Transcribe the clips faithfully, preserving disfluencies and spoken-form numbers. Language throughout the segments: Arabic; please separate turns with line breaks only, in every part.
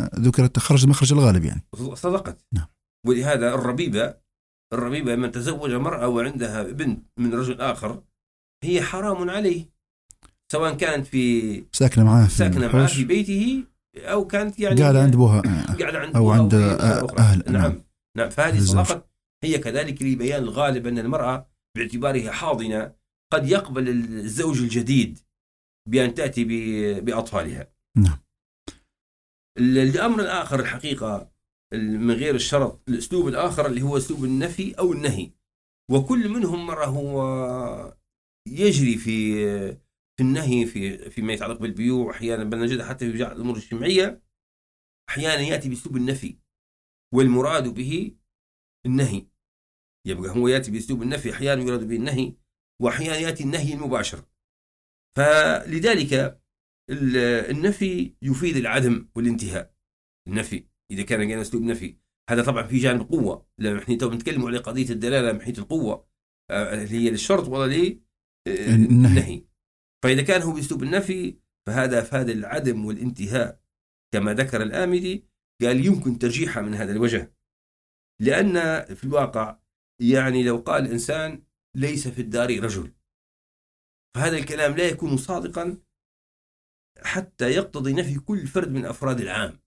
ذكرت خرج مخرج الغالب يعني.
صدقت.
نعم.
ولهذا الربيبة الربيبة من تزوج مرأة وعندها بنت من رجل آخر هي حرام عليه، سواء كانت في
ساكنة معاه في
ساكنة معاه في بيته أو كانت يعني
قاعدة عند أبوها
قاعدة عند
أو عند
أهل.
نعم.
نعم. نعم. فهذه صدقت هي كذلك لبيان الغالب أن المرأة باعتبارها حاضنة قد يقبل الزوج الجديد بأن تأتي بأطفالها.
نعم.
الأمر الآخر الحقيقة من غير الشرط الأسلوب الآخر اللي هو أسلوب النفي أو النهي، وكل منهم مرة هو يجري في في النهي في فيما يتعلق بالبيوع، أحيانا بل نجد حتى في الأمور الاجتماعية أحيانا يأتي بأسلوب النفي والمراد به النهي، يبقى هو يأتي بأسلوب النفي أحيانا يراد به النهي وأحيانا يأتي النهي المباشر. فلذلك النفي يفيد العدم والانتهاء. النفي إذا كان جانا أسلوب نفي هذا طبعا في جانب قوة، لأن نحن تو بنتكلم على قضية الدلالة من حيث القوة اللي هي للشرط ولا للنهي. فإذا كان هو بأسلوب النفي فهذا فاد العدم والانتهاء كما ذكر الآمدي، قال يمكن ترجيحها من هذا الوجه، لأن في الواقع يعني لو قال الإنسان ليس في الدار رجل فهذا الكلام لا يكون صادقا حتى يقتضي نفي كل فرد من أفراد العام.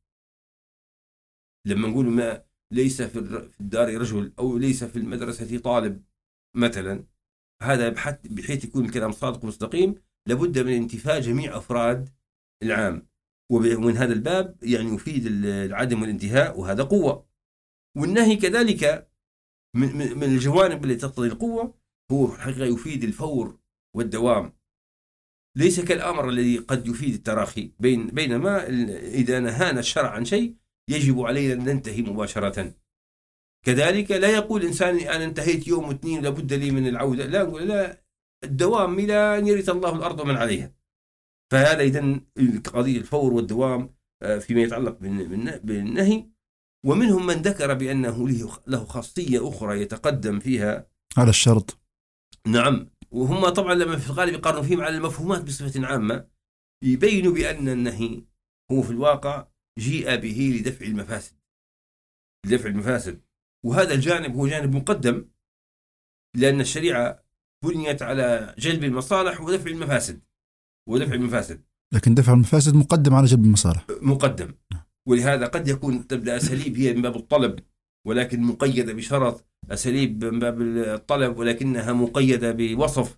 لما نقول ما ليس في الدار رجل أو ليس في المدرسة طالب مثلا، هذا بحيث يكون الكلام صادق ومستقيم لابد من انتفاء جميع أفراد العام، ومن هذا الباب يعني يفيد العدم والانتهاء وهذا قوة. والنهي كذلك من الجوانب التي تقتضي القوة هو الحقيقة يفيد الفور والدوام، ليس كالأمر الذي قد يفيد التراخي بين بينما إذا نهانا الشرع عن شيء يجب علينا أن ننتهي مباشرة. كذلك لا يقول إنسان أنا انتهيت يوم واثنين لابد لي من العودة، لا نقول لا، الدوام إلى أن يرث الله الأرض ومن عليها. فهذا إذن قضية الفور والدوام فيما يتعلق بالنهي. ومنهم من ذكر بأنه له خاصية أخرى يتقدم فيها
على الشرط.
نعم. وهم طبعا لما في الغالب يقارنوا فيهم على المفهومات بصفة عامة يبينوا بأن النهي هو في الواقع جيء به لدفع المفاسد لدفع المفاسد وهذا الجانب هو جانب مقدم، لأن الشريعة بنيت على جلب المصالح ودفع المفاسد ودفع المفاسد
لكن دفع المفاسد مقدم على جلب المصالح
مقدم. ولهذا قد يكون تبدأ أساليب هي من باب الطلب ولكن مقيدة بشرط، أساليب من باب الطلب ولكنها مقيدة بوصف،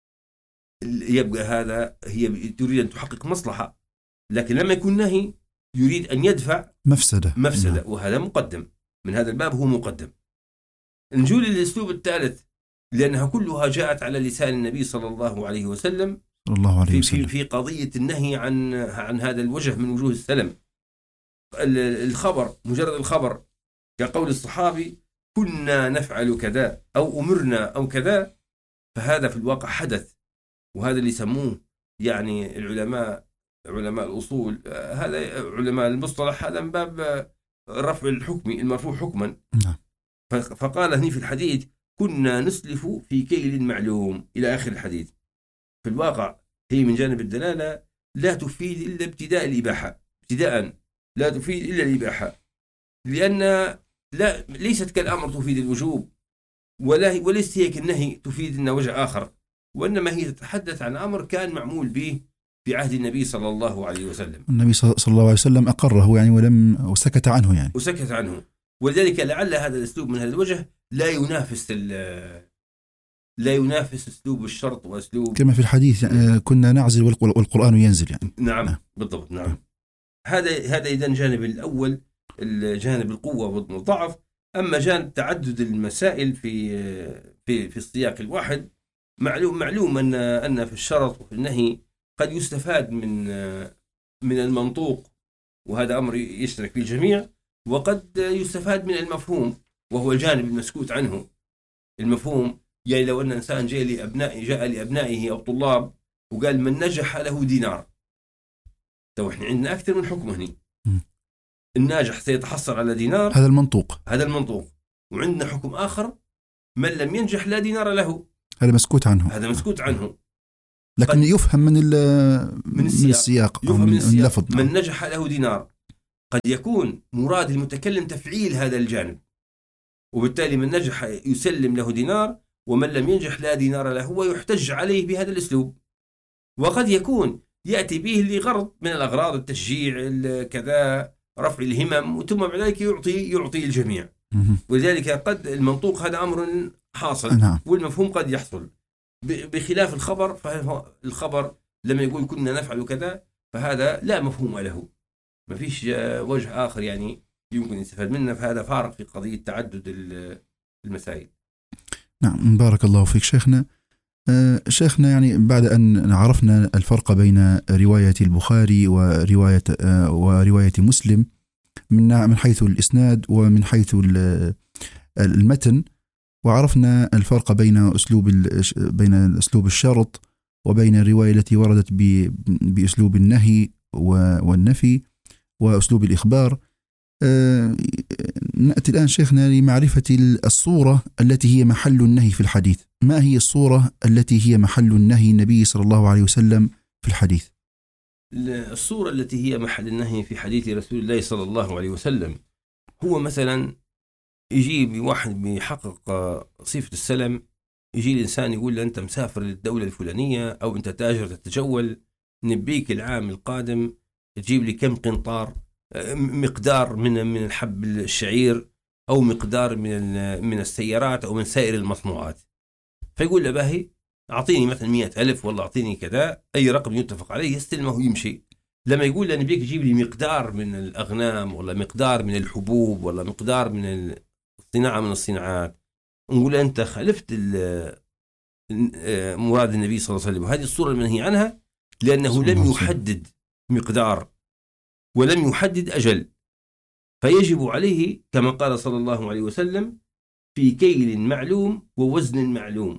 يبقى هذا هي تريد أن تحقق مصلحة، لكن لما يكون نهي يريد أن يدفع
مفسدة
مفسدة وهذا مقدم، من هذا الباب هو مقدم. نجول للأسلوب الثالث لأنها كلها جاءت على لسان النبي صلى الله عليه وسلم
صلى الله عليه وسلم
في, في قضية النهي عن عن هذا الوجه من وجوه السلم. الخبر مجرد الخبر كقول الصحابي كنا نفعل كذا أو أمرنا أو كذا، فهذا في الواقع حدث، وهذا اللي يسموه يعني العلماء علماء الأصول هذا علماء المصطلح هذا من باب رفع الحكم المرفوع حكما. فقال هني في الحديث كنا نسلف في كيل معلوم إلى آخر الحديث. في الواقع هي من جانب الدلالة لا تفيد إلا ابتداء الإباحة، ابتداء لا تفيد إلا الإباحة، لأن لا ليست كالأمر تفيد الوجوب ولا وليست هي كالنهي تفيد إن وجه آخر، وإنما هي تتحدث عن أمر كان معمول به في عهد النبي صلى الله عليه وسلم.
النبي صلى الله عليه وسلم أقره يعني ولم وسكت عنه يعني
وسكت عنه ولذلك لعل هذا الأسلوب من هذا الوجه لا ينافس لا ينافس أسلوب الشرط وأسلوب
كما في الحديث يعني كنا نعزل والقرآن ينزل يعني.
نعم, نعم. بالضبط. نعم. هذا هذا إذن جانب الأول الجانب القوة والضعف. أما جانب تعدد المسائل في في في السياق الواحد معلوم معلوم أن أن في الشرط وفي النهي قد يستفاد من من المنطوق وهذا أمر يشترك فيه الجميع، وقد يستفاد من المفهوم وهو الجانب المسكوت عنه. المفهوم يعني لو أن إنسان جاء لأبنائه جاء لأبنائه أو طلاب وقال من نجح له دينار، تو إحنا عندنا أكثر من حكم هني. الناجح سيتحصل على دينار،
هذا المنطوق
هذا المنطوق. وعندنا حكم آخر من لم ينجح لا دينار له،
هذا مسكوت عنه
هذا مسكوت عنه
لكن يفهم من من السياق, من السياق
يفهم
من
السياق.
اللفظ.
من نجح له دينار قد يكون مراد المتكلم تفعيل هذا الجانب، وبالتالي من نجح يسلم له دينار، ومن لم ينجح لا دينار له، ويحتج عليه بهذا الأسلوب. وقد يكون يأتي به لغرض من الأغراض، التشجيع كذا، رفع الهمم، ثم بعد ذلك يعطي يعطي الجميع. ولذلك قد المنطوق هذا أمر حاصل،
نعم.
والمفهوم قد يحصل، بخلاف الخبر. فالخبر لما يقول كنا نفعل كذا فهذا لا مفهوم له، ما فيش وجه آخر يعني يمكن يستفاد منه، فهذا فارق في قضية تعدد المسائل.
نعم، بارك الله فيك شيخنا. آه شيخنا، يعني بعد أن عرفنا الفرق بين رواية البخاري ورواية آه ورواية مسلم من من حيث الإسناد ومن حيث المتن، وعرفنا الفرق بين أسلوب بين أسلوب الشرط وبين الرواية التي وردت بأسلوب النهي والنفي وأسلوب الإخبار. أه نأتي الآن شيخنا لمعرفة الصورة التي هي محل النهي في الحديث. ما هي الصورة التي هي محل النهي النبي صلى الله عليه وسلم في الحديث؟
الصورة التي هي محل النهي في حديث رسول الله صلى الله عليه وسلم هو مثلا يجي واحد بيحقق صفة السلم، يجي الإنسان يقول له أنت مسافر للدولة الفلانية أو أنت تاجر تتجول، نبيك العام القادم تجيب لي كم قنطار، مقدار من من الحب الشعير أو مقدار من من السيارات أو من سائر المصنوعات. فيقول له باهي أعطيني مثلا مئة ألف، والله أعطيني كذا، أي رقم يتفق عليه يستلمه ويمشي. لما يقول له نبيك تجيب لي مقدار من الأغنام، ولا مقدار من الحبوب، ولا مقدار من الصناعة من الصناعات، نقول أنت خالفت مراد النبي صلى الله عليه وسلم. وهذه الصورة المنهي عنها، لأنه لم يحدد مقدار ولم يحدد أجل، فيجب عليه كما قال صلى الله عليه وسلم في كيل معلوم ووزن معلوم.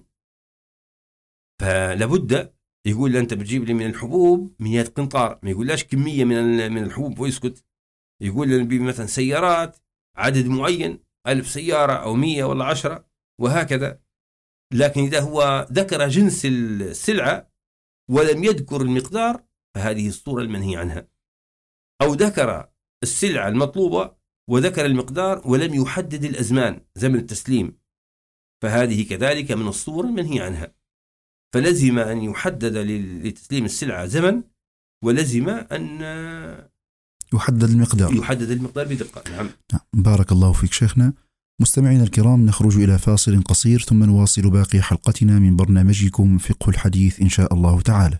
فلابد يقول أنت بتجيب لي من الحبوب مئة قنطار، ما يقولش كمية من من الحبوب ويسكت، يقول لي مثلا سيارات عدد معين، ألف سيارة أو مية ولا عشرة وهكذا. لكن إذا هو ذكر جنس السلعة ولم يذكر المقدار فهذه الصورة المنهي عنها، أو ذكر السلعة المطلوبة وذكر المقدار ولم يحدد الأزمان زمن التسليم، فهذه كذلك من الصورة المنهي عنها. فلزم أن يحدد لتسليم السلعة زمن، ولزم أن
يحدد المقدار
يحدد المقدار بدقة. نعم.
بارك الله فيك شيخنا. مستمعينا الكرام، نخرج إلى فاصل قصير ثم نواصل باقي حلقتنا من برنامجكم فقه الحديث إن شاء الله تعالى.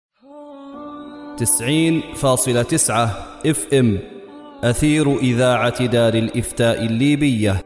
تسعين فاصلة تسعة اف ام أثير إذاعة دار الإفتاء الليبية.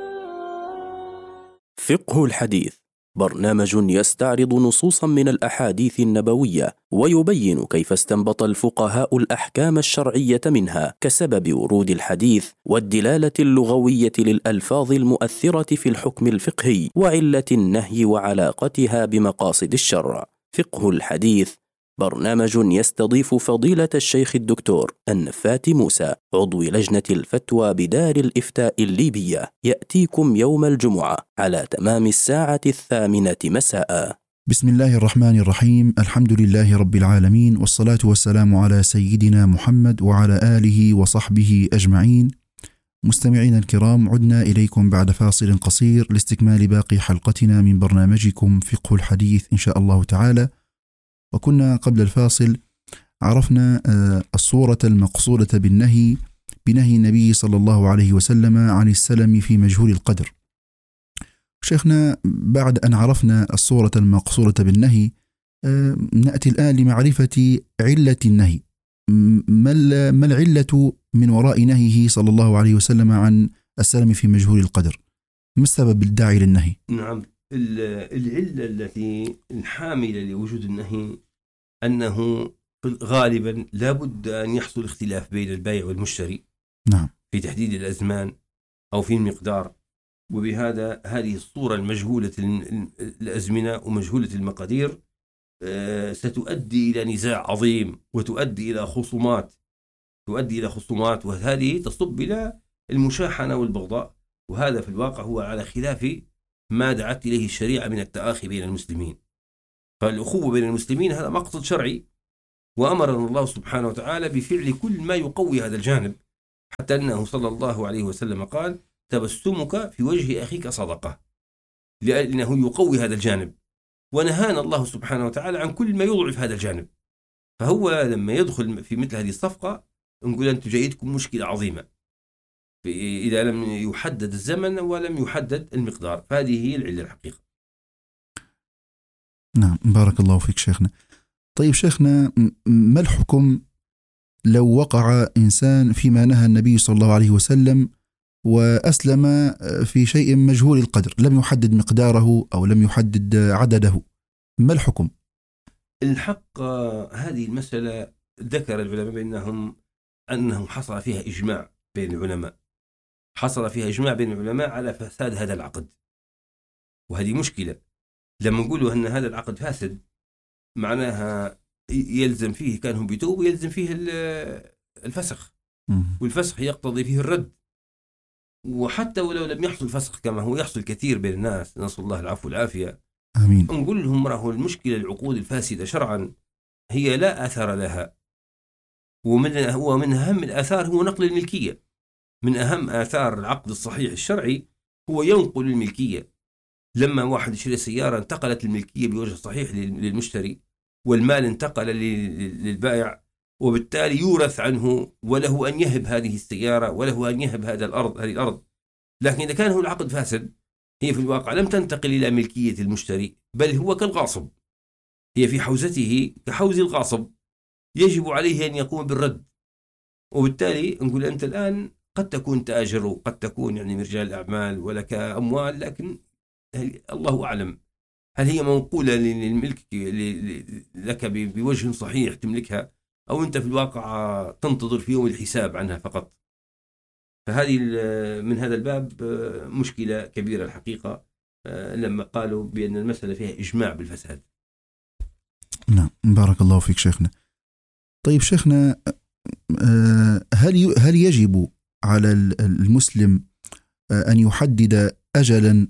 فقه الحديث برنامج يستعرض نصوصا من الأحاديث النبوية ويبين كيف استنبط الفقهاء الأحكام الشرعية منها، كسبب ورود الحديث والدلالة اللغوية للألفاظ المؤثرة في الحكم الفقهي وعلة النهي وعلاقتها بمقاصد الشرع. فقه الحديث برنامج يستضيف فضيلة الشيخ الدكتور النفات موسى، عضو لجنة الفتوى بدار الإفتاء الليبية، يأتيكم يوم الجمعة على تمام الساعة الثامنة مساء.
بسم الله الرحمن الرحيم. الحمد لله رب العالمين، والصلاة والسلام على سيدنا محمد وعلى آله وصحبه أجمعين. مستمعين الكرام، عدنا إليكم بعد فاصل قصير لاستكمال باقي حلقتنا من برنامجكم فقه الحديث إن شاء الله تعالى. وكنا قبل الفاصل عرفنا الصورة المقصودة بالنهي بنهي النبي صلى الله عليه وسلم عن السلم في مجهول القدر. شيخنا، بعد أن عرفنا الصورة المقصودة بالنهي، نأتي الآن لمعرفة علة النهي. ما العلة من وراء نهيه صلى الله عليه وسلم عن السلم في مجهول القدر؟ ما السبب الداعي للنهي؟
نعم، العلة التي الحاملة لوجود النهي أنه غالبا لا بد أن يحصل اختلاف بين البائع والمشتري.
نعم.
في تحديد الأزمان أو في المقدار، وبهذا هذه الصورة المجهولة الأزمنة ومجهولة المقادير ستؤدي إلى نزاع عظيم وتؤدي إلى خصومات تؤدي إلى خصومات وهذه تصب إلى المشاحنة والبغضاء، وهذا في الواقع هو على خلاف ما دعت إليه الشريعة من التآخي بين المسلمين. فالأخوة بين المسلمين هذا مقصد شرعي، وأمرنا الله سبحانه وتعالى بفعل كل ما يقوي هذا الجانب، حتى أنه صلى الله عليه وسلم قال تبسمك في وجه أخيك صدقة، لأنه يقوي هذا الجانب، ونهانا الله سبحانه وتعالى عن كل ما يضعف هذا الجانب. فهو لما يدخل في مثل هذه الصفقة نقول أنتم جايتكم مشكلة عظيمة إذا لم يحدد الزمن ولم يحدد المقدار، فهذه هي العلة الحقيقة.
نعم، بارك الله فيك شيخنا. طيب شيخنا، ما الحكم لو وقع إنسان فيما نهى النبي صلى الله عليه وسلم وأسلم في شيء مجهول القدر، لم يحدد مقداره أو لم يحدد عدده، ما الحكم؟
الحق هذه المسألة ذكر العلماء بأنهم أنه حصل فيها إجماع بين العلماء، حصل فيها إجماع بين العلماء على فساد هذا العقد، وهذه مشكلة. لما نقولوا أن هذا العقد فاسد معناها يلزم فيه، كانهم بيتوب يلزم فيه الفسخ، والفسخ يقتضي فيه الرد. وحتى ولو لم يحصل فسخ كما هو يحصل كثير بين الناس، نسأل الله العفو والعافية،
آمين،
نقول لهم راهو المشكلة العقود الفاسدة شرعا هي لا أثر لها، ومن هو من أهم الآثار هو نقل الملكية. من أهم آثار العقد الصحيح الشرعي هو ينقل الملكية. لما واحد يشتري سيارة انتقلت الملكية بوجه صحيح للمشتري، والمال انتقل للبائع، وبالتالي يورث عنه وله أن يهب هذه السيارة وله أن يهب هذا الأرض هذه الأرض. لكن إذا كان هو العقد فاسد هي في الواقع لم تنتقل إلى ملكية المشتري، بل هو كالغاصب، هي في حوزته كحوز الغاصب، يجب عليه أن يقوم بالرد. وبالتالي نقول أنت الآن قد تكون تاجر وقد تكون يعني من رجال الأعمال ولك أموال، لكن الله أعلم هل هي منقولة للملك لك بوجه صحيح تملكها، أو أنت في الواقع تنتظر في يوم الحساب عنها فقط. فهذه من هذا الباب مشكلة كبيرة الحقيقة، لما قالوا بأن المسألة فيها إجماع بالفساد.
نعم، بارك الله فيك شيخنا. طيب شيخنا، هل هل يجب على المسلم أن يحدد أجلا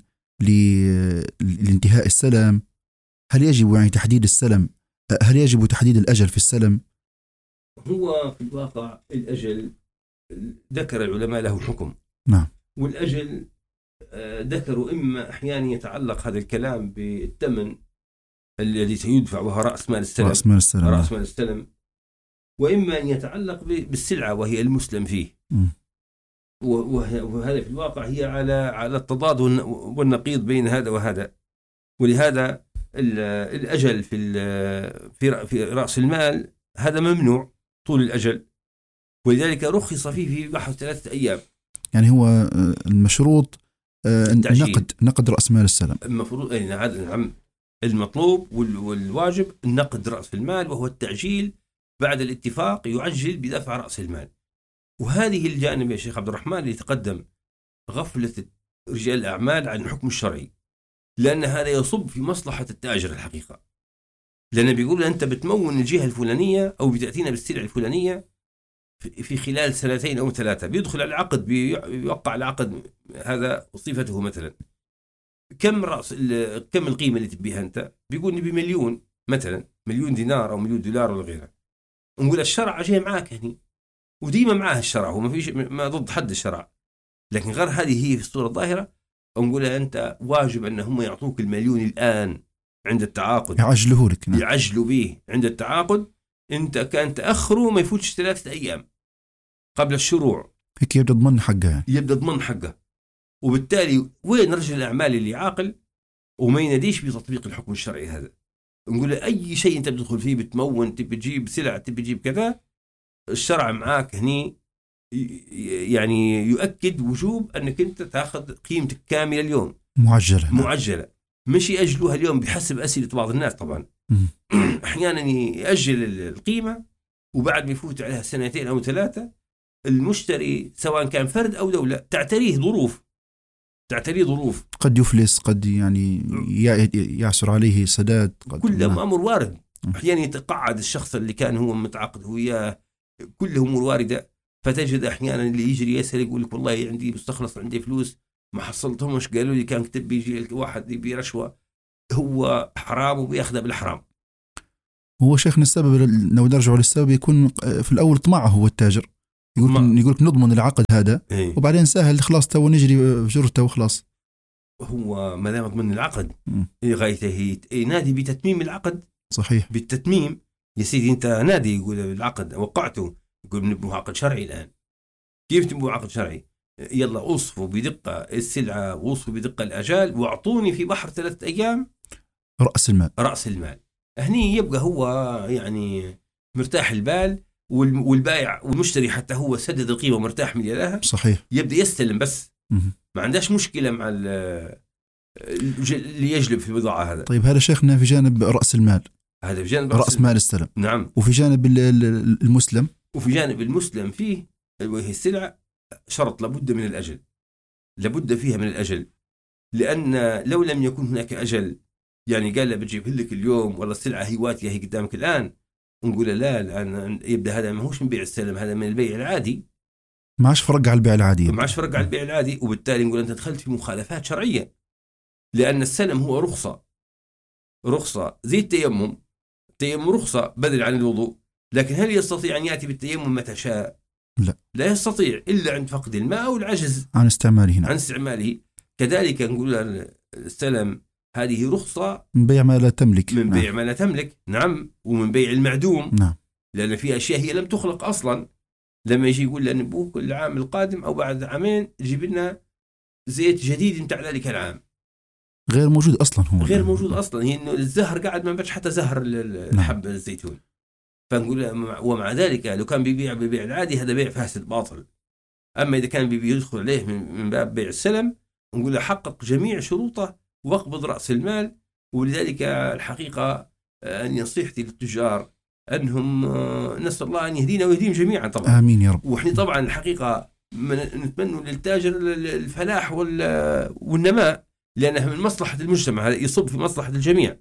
لانتهاء السلم؟ هل يجب يعني تحديد السلم؟ هل يجب تحديد الأجل في السلم؟
هو في الواقع الأجل ذكر العلماء له حكم.
نعم.
والأجل ذكروا إما أحيانا يتعلق هذا الكلام بالثمن الذي سيدفع وهو رأس مال السلم،
رأس مال السلم,
رأس مال السلم، وإما أن يتعلق بالسلعة وهي المسلم فيه. م. وهذا في الواقع هي على على التضاد والنقيض بين هذا وهذا. ولهذا الأجل في في في رأس المال هذا ممنوع طول الأجل، ولذلك رخص فيه في بحث ثلاثة أيام.
يعني هو المشروط نقد نقد رأس مال السلم.
المفروض نعم، المطلوب والواجب النقد رأس المال، وهو التعجيل بعد الاتفاق يعجل بدفع رأس المال. وهذه الجانب يا شيخ عبد الرحمن اللي تقدم غفلة رجال الأعمال عن الحكم الشرعي، لأن هذا يصب في مصلحة التاجر الحقيقة. لأنه بيقول أنت بتمون الجهة الفلانية أو بتأتينا بالسلعة الفلانية في خلال سنتين أو ثلاثة، بيدخل على العقد، بيوقع العقد هذا وصفته مثلا كم رأس كم القيمة اللي تبيها أنت؟ بيقول نبي مليون مثلا، مليون دينار أو مليون دولار ولا غيره. نقول الشرع جاي معاك هني، وديما معاه الشرع، هو ما فيش ما ضد حد الشرع، لكن غير هذه هي في الصورة الظاهرة. نقول أنت واجب أن هم يعطوك المليون الآن عند التعاقد،
يعجلوه لك. نعم.
يعجلوا به عند التعاقد. أنت كان تأخره ما يفوتش ثلاثة أيام قبل الشروع،
هيك يبدأ ضمن حقه، يعني
يبدأ ضمن حقه. وبالتالي وين رجل الأعمال اللي عاقل وما يناديش بتطبيق الحكم الشرعي هذا؟ نقول له أي شيء أنت بتدخل فيه بتمون، تبي تجيب سلع، تبي تجيب كذا، الشرع معاك هني يعني يؤكد وجوب أنك أنت تأخذ قيمتك كاملة اليوم
معجلة.
معجلة، مش يأجلوها اليوم بحسب أسئلة بعض الناس. طبعا أحيانا يأجل القيمة وبعد ما يفوت عليها سنتين أو ثلاثة المشتري سواء كان فرد أو دولة تعتريه ظروف تعتريه ظروف
قد يفلس، قد يعني يعسر عليه سداد،
كل أمر وارد. أحيانا يتقاعد الشخص اللي كان هو متعاقد وياه، كل أمور واردة. فتجد أحيانا اللي يجري يسأل يقول لك والله عندي مستخلص، عندي فلوس ما حصلتهمش، قالوا لي كان كتب بيجي واحد يبي رشوة، هو حرام وبياخذها بالحرام.
هو شيخنا السبب لو نرجع للسبب يكون في الأول طمعه هو التاجر، يقول يقولك نضمن العقد هذا
إيه؟
وبعدين سهل خلاص تو نجري بجرته وخلاص.
هو ما دام ضمن العقد
م.
غايته ينادي بتتميم العقد.
صحيح.
بالتتميم يا سيدي أنت نادي يقول العقد وقعته، يقول بنبنوا عقد شرعي الآن. كيف تبنوا عقد شرعي؟ يلا أوصفوا بدقة السلعة ووصفوا بدقة الأجال واعطوني في بحر ثلاثة أيام
رأس المال.
رأس المال. هني يبقى هو يعني مرتاح البال، والبائع والمشتري حتى هو سدد القيمة ومرتاح من لها.
صحيح.
يبدأ يستلم بس
م.
ما عندهاش مشكلة مع اللي يجلب في البضاعة هذا.
طيب هذا شيخنا في جانب رأس المال،
هذا في جانب
رأس مال السلم.
نعم.
وفي جانب المسلم،
وفي جانب المسلم فيه وهي السلعة شرط لابد من الأجل، لابد فيها من الأجل، لأن لو لم يكن هناك أجل يعني قال له بتجيب لك اليوم والله السلعة هي واتية هي قدامك الآن، ونقول لا الآن يبدأ هذا ما هوش من بيع السلم، هذا من البيع العادي،
ما عادش فرق على البيع العادي،
ما عادش فرق على البيع العادي. وبالتالي نقول أنت دخلت في مخالفات شرعية، لأن السلم هو رخصة، رخصة زي التيمم، التيمم رخصة بدل عن الوضوء، لكن هل يستطيع أن يأتي بالتيمم متى شاء؟
لا،
لا يستطيع إلا عند فقد الماء أو العجز
عن استعماله. نعم.
عن استعماله. كذلك نقول السلم هذه رخصة
من بيع ما لا تملك،
من
نعم.
بيع ما لا تملك، نعم، ومن بيع المعدوم،
نعم،
لأن في أشياء هي لم تخلق أصلا. لما يجي يقول لأن أبوك العام القادم أو بعد عامين يجيب لنا زيت جديد متاع ذلك العام،
غير موجود أصلا، هو
غير موجود أصلا. هي إنه الزهر قاعد ما بقاش حتى زهر الحب الزيتون. فنقول ومع ذلك لو كان بيبيع ببيع العادي هذا بيع فاسد باطل. أما إذا كان بيبيع يدخل عليه من باب بيع السلم نقول له حقق جميع شروطه واقبض رأس المال. ولذلك الحقيقة أن نصيحتي للتجار أنهم نسأل الله أن يهدينا ويهديهم جميعا طبعا،
آمين يا رب.
وإحنا طبعا الحقيقة نتمنى للتاجر الفلاح والنماء، لأنها من مصلحة المجتمع، يصب في مصلحة الجميع.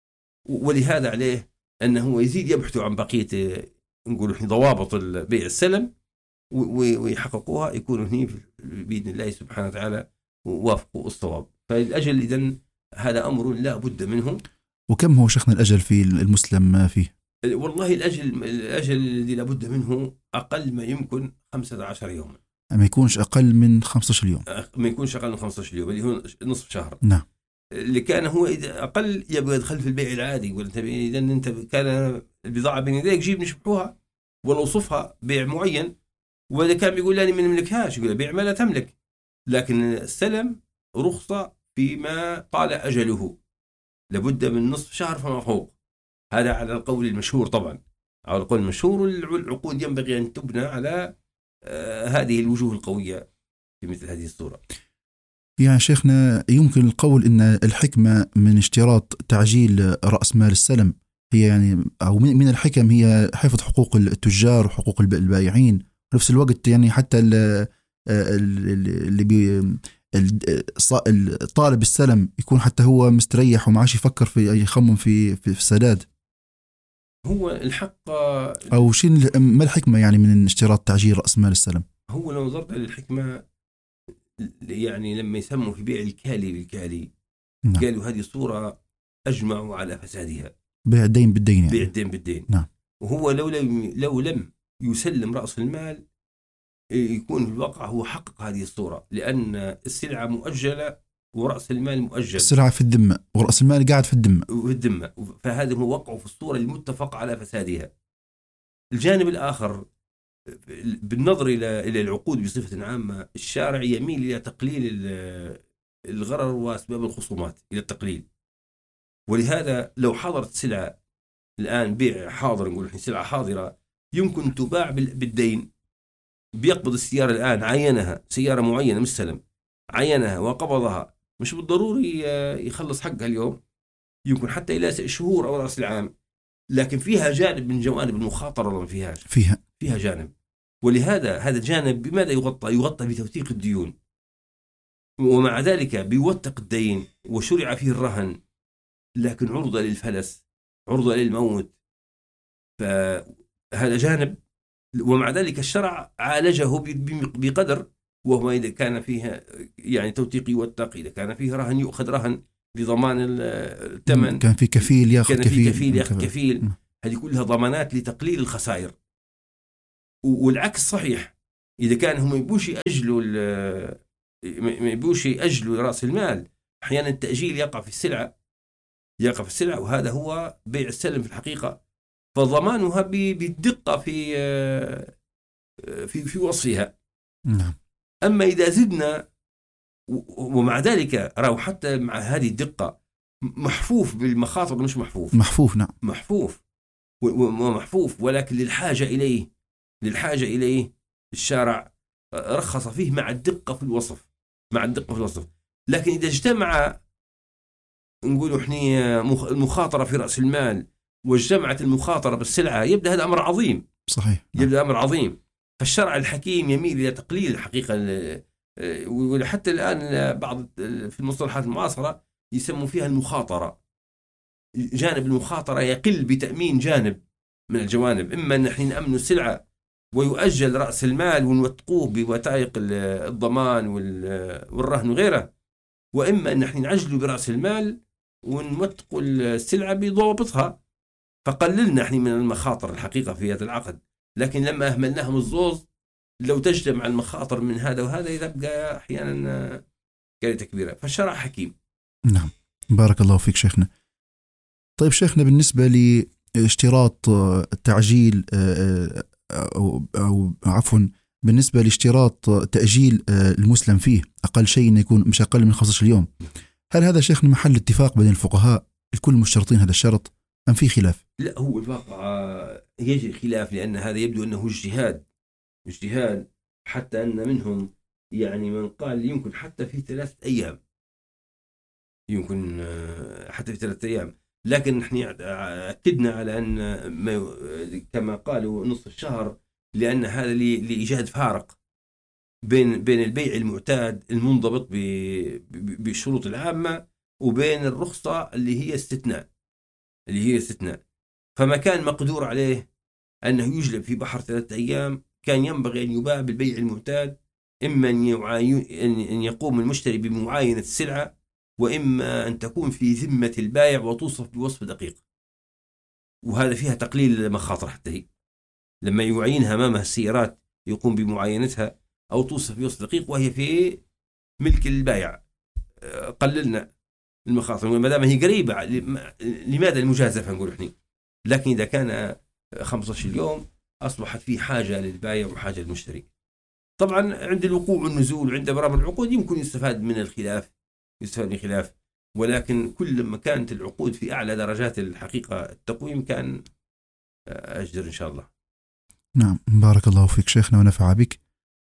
ولهذا عليه أنه يزيد يبحث عن بقية نقول إحنا ضوابط بيع السلم ويحققوها، يكونوا هني بإذن الله سبحانه وتعالى ووافقوا الصواب. فالأجل إذن هذا أمر لا بد منه.
وكم هو شيخنا الأجل في المسلم ما فيه؟
والله الأجل الأجل الذي لا بد منه أقل ما يمكن خمسة عشر يوما،
ما يكونش أقل من خمسة عشر يوم،
ما يكونش أقل من خمسة عشر يوم اللي هو نصف شهر.
نعم.
اللي كان هو إذا أقل يبغى يدخل في البيع العادي، يقول أنت إذا أنت كان البضاعة بين يديك جيب نشبحوها ولا وصفها بيع معين، وإذا كان بيقول لاني من ملكهاش يقول بيع ما لا تملك. لكن السلم رخصة فيما طال أجله، لابد من نصف شهر فما فوق. هذا على القول المشهور طبعا، على القول المشهور. والعقود ينبغي أن تبنى على آه هذه الوجوه القوية في مثل هذه الصورة.
يعني شيخنا يمكن القول أن الحكمة من اشتراط تعجيل رأس مال السلم هي يعني أو من الحكم هي حفظ حقوق التجار وحقوق البائعين، في نفس الوقت يعني حتى اللي بي الطالب السلم يكون حتى هو مستريح وما عادش يفكر في يخمم في في السداد.
هو الحق
أو شيء ما الحكمة يعني من اشتراط تعجيل رأس مال السلم؟
هو لو نظرت للحكمة يعني لما يسموا في بيع الكالي بالكالي، نعم. قالوا هذه صورة أجمعوا على فسادها،
بيع الدين بالدين يعني.
بيع الدين بالدين،
نعم.
وهو لو لم لو لم يسلم رأس المال يكون في الواقع هو حقق هذه الصورة، لأن السلعة مؤجلة ورأس المال مؤجل.
السلعة في الذمة ورأس المال قاعد في الذمة.
في الذمة، فهذا هو وقعه في الصورة المتفق على فسادها. الجانب الآخر بالنظر إلى إلى العقود بصفة عامة، الشارع يميل إلى تقليل الغرر وأسباب الخصومات إلى التقليل. ولهذا لو حضرت سلعة الآن بيع حاضر، نقول إحنا سلعة حاضرة يمكن تباع بالدين، بيقبض السيارة الآن، عينها سيارة معينة مش سلم، عينها وقبضها، مش بالضروري يخلص حقها اليوم، يمكن حتى إلى شهور أو رأس العام، لكن فيها جانب من جوانب المخاطرة ما فيهاش،
فيها
فيها جانب. ولهذا هذا الجانب بماذا يغطى؟ يغطى بتوثيق الديون، ومع ذلك بيوثق الدين وشرع فيه الرهن، لكن عرضة للفلس، عرضة للموت، فهذا جانب. ومع ذلك الشرع عالجه بقدر، وهو إذا كان فيها يعني توثيق يوثق، إذا كان فيه رهن يؤخذ رهن بضمان الثمن،
كان في كفيل ياخذ
كان
كفيل,
في كفيل ياخذ كفيل. هذه كلها ضمانات لتقليل الخسائر. والعكس صحيح، إذا كان هم يبوش يأجلوا ما يبوش يأجلوا رأس المال، أحيانا التأجيل يقع في السلعة يقع في السلعة وهذا هو بيع السلم في الحقيقة، فضمانها بالدقة في في في وصفها.
نعم.
أما إذا زدنا ومع ذلك راهو حتى مع هذه الدقة محفوف بالمخاطر، مش محفوف
محفوف نعم
محفوف ومحفوف، ولكن للحاجة إليه للحاجة إليه الشارع رخص فيه مع الدقة في الوصف مع الدقة في الوصف. لكن إذا اجتمع نقولوا احنا المخاطرة في رأس المال واجتمعت المخاطرة بالسلعة، يبدأ هذا أمر عظيم.
صحيح.
يبدأ أمر عظيم. فالشرع الحكيم يميل إلى تقليل الحقيقة، وحتى الآن بعض في المصطلحات المعاصرة يسموا فيها المخاطرة. جانب المخاطرة يقل بتأمين جانب من الجوانب، إما أن نحن نأمن السلعة ويؤجل رأس المال ونوثقوه بوثائق الضمان والرهن وغيره، وإما أن نحن نعجل برأس المال ونوثق السلعة بضوابطها، فقللنا نحن من المخاطر الحقيقة في هذا العقد. لكن لما أهملناهم الزوز لو تجتمع المخاطر من هذا وهذا يبقى أحيانا كارثة كبيرة. فالشرع حكيم.
نعم بارك الله فيك شيخنا. طيب شيخنا، بالنسبة لاشتراط التعجيل أو, أو عفوا بالنسبة لاشتراط تأجيل المسلم فيه أقل شيء أن يكون مش أقل من خمسة عشر يوم، هل هذا شيخنا محل اتفاق بين الفقهاء الكل مشترطين هذا الشرط أم في خلاف؟
لا، هو الواقع يجري خلاف، لأن هذا يبدو أنه اجتهاد اجتهاد حتى أن منهم يعني من قال يمكن حتى في ثلاثة أيام يمكن حتى في ثلاثة أيام. لكن نحن أكدنا على أن ما كما قالوا نصف الشهر، لأن هذا لإيجاد فارق بين بين البيع المعتاد المنضبط بالشروط العامة وبين الرخصة اللي هي استثناء اللي هي استثناء. فما كان مقدور عليه أنه يجلب في بحر ثلاثة أيام كان ينبغي أن يباع بالبيع المعتاد، إما أن يقوم المشتري بمعاينة السلعة، وإما أن تكون في ذمة البائع وتوصف بوصف دقيق، وهذا فيها تقليل مخاطر. حتى هي لما يعينها أمامها السيارات يقوم بمعاينتها أو توصف بوصف دقيق وهي في ملك البائع، قللنا المخاطر ما دام هي قريبة. لماذا المجازفة نقول إحنا؟ لكن إذا كان خمسة عشر يوم أصبحت في حاجة للبائع وحاجة للمشتري. طبعا عند الوقوع والنزول وعند برامج العقود يمكن يستفاد من الخلاف يستفاد من الخلاف ولكن كل ما كانت العقود في أعلى درجات الحقيقة التقويم كان أجدر إن شاء الله.
نعم بارك الله فيك شيخنا ونفع بك.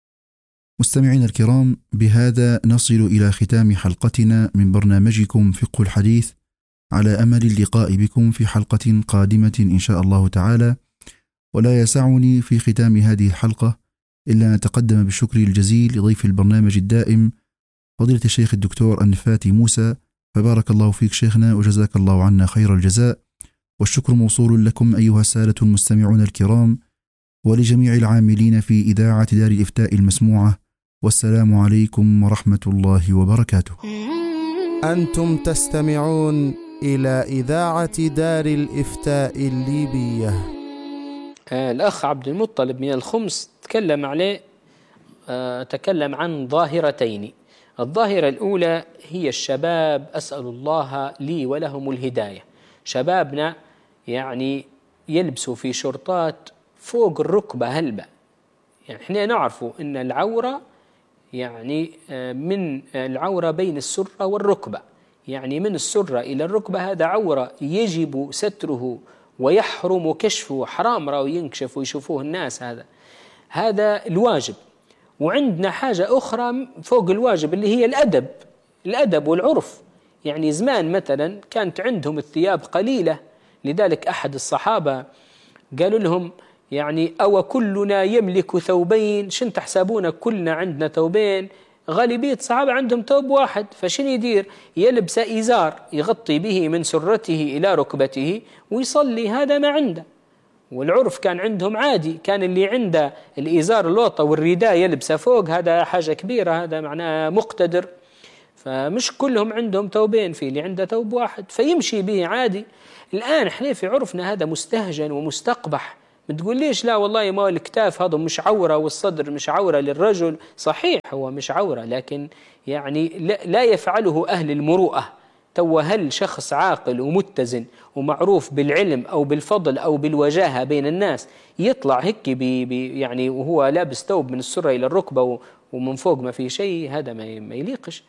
مستمعين الكرام، بهذا نصل إلى ختام حلقتنا من برنامجكم فقه الحديث، على أمل اللقاء بكم في حلقة قادمة إن شاء الله تعالى. ولا يسعني في ختام هذه الحلقة إلا أن أتقدم بالشكر الجزيل لضيف البرنامج الدائم فضيلة الشيخ الدكتور النفاتي موسى، فبارك الله فيك شيخنا وجزاك الله عنا خير الجزاء. والشكر موصول لكم أيها السادة المستمعون الكرام ولجميع العاملين في إذاعة دار الإفتاء المسموعة، والسلام عليكم ورحمة الله وبركاته.
أنتم تستمعون إلى إذاعة دار الإفتاء الليبية.
آه الأخ عبد المطلب من الخمس تكلم عليه آه تكلم عن ظاهرتين. الظاهرة الأولى هي الشباب، أسأل الله لي ولهم الهداية. شبابنا يعني يلبسوا في شرطات فوق الركبة هلبة، يعني احنا نعرف أن العورة يعني من العورة بين السرة والركبة، يعني من السرة إلى الركبة هذا عورة يجب ستره ويحرم كشفه، حرام راو ينكشف ويشوفوه الناس، هذا هذا الواجب. وعندنا حاجة أخرى فوق الواجب اللي هي الأدب الأدب والعرف. يعني زمان مثلا كانت عندهم الثياب قليلة، لذلك أحد الصحابة قالوا لهم يعني أو كلنا يملك ثوبين، شن تحسبون كلنا عندنا ثوبين؟ غالبية الصحابة عندهم ثوب واحد، فشن يدير؟ يلبس إزار يغطي به من سرته إلى ركبته ويصلي، هذا ما عنده. والعرف كان عندهم عادي، كان اللي عنده الإزار اللوطة والرداء يلبسه فوق، هذا حاجة كبيرة، هذا معناه مقتدر. فمش كلهم عندهم ثوبين، في اللي عنده ثوب واحد فيمشي به عادي. الآن احنا في عرفنا هذا مستهجن ومستقبح ما تقول ليش لا والله ما الكتاف هذا مش عورة والصدر مش عورة للرجل. صحيح هو مش عورة، لكن يعني لا يفعله أهل المروءة. تو هل شخص عاقل ومتزن ومعروف بالعلم أو بالفضل أو بالوجاهة بين الناس يطلع هيك بي بي يعني وهو لابس ثوب من السرة إلى الركبة ومن فوق ما في شيء؟ هذا ما يليقش.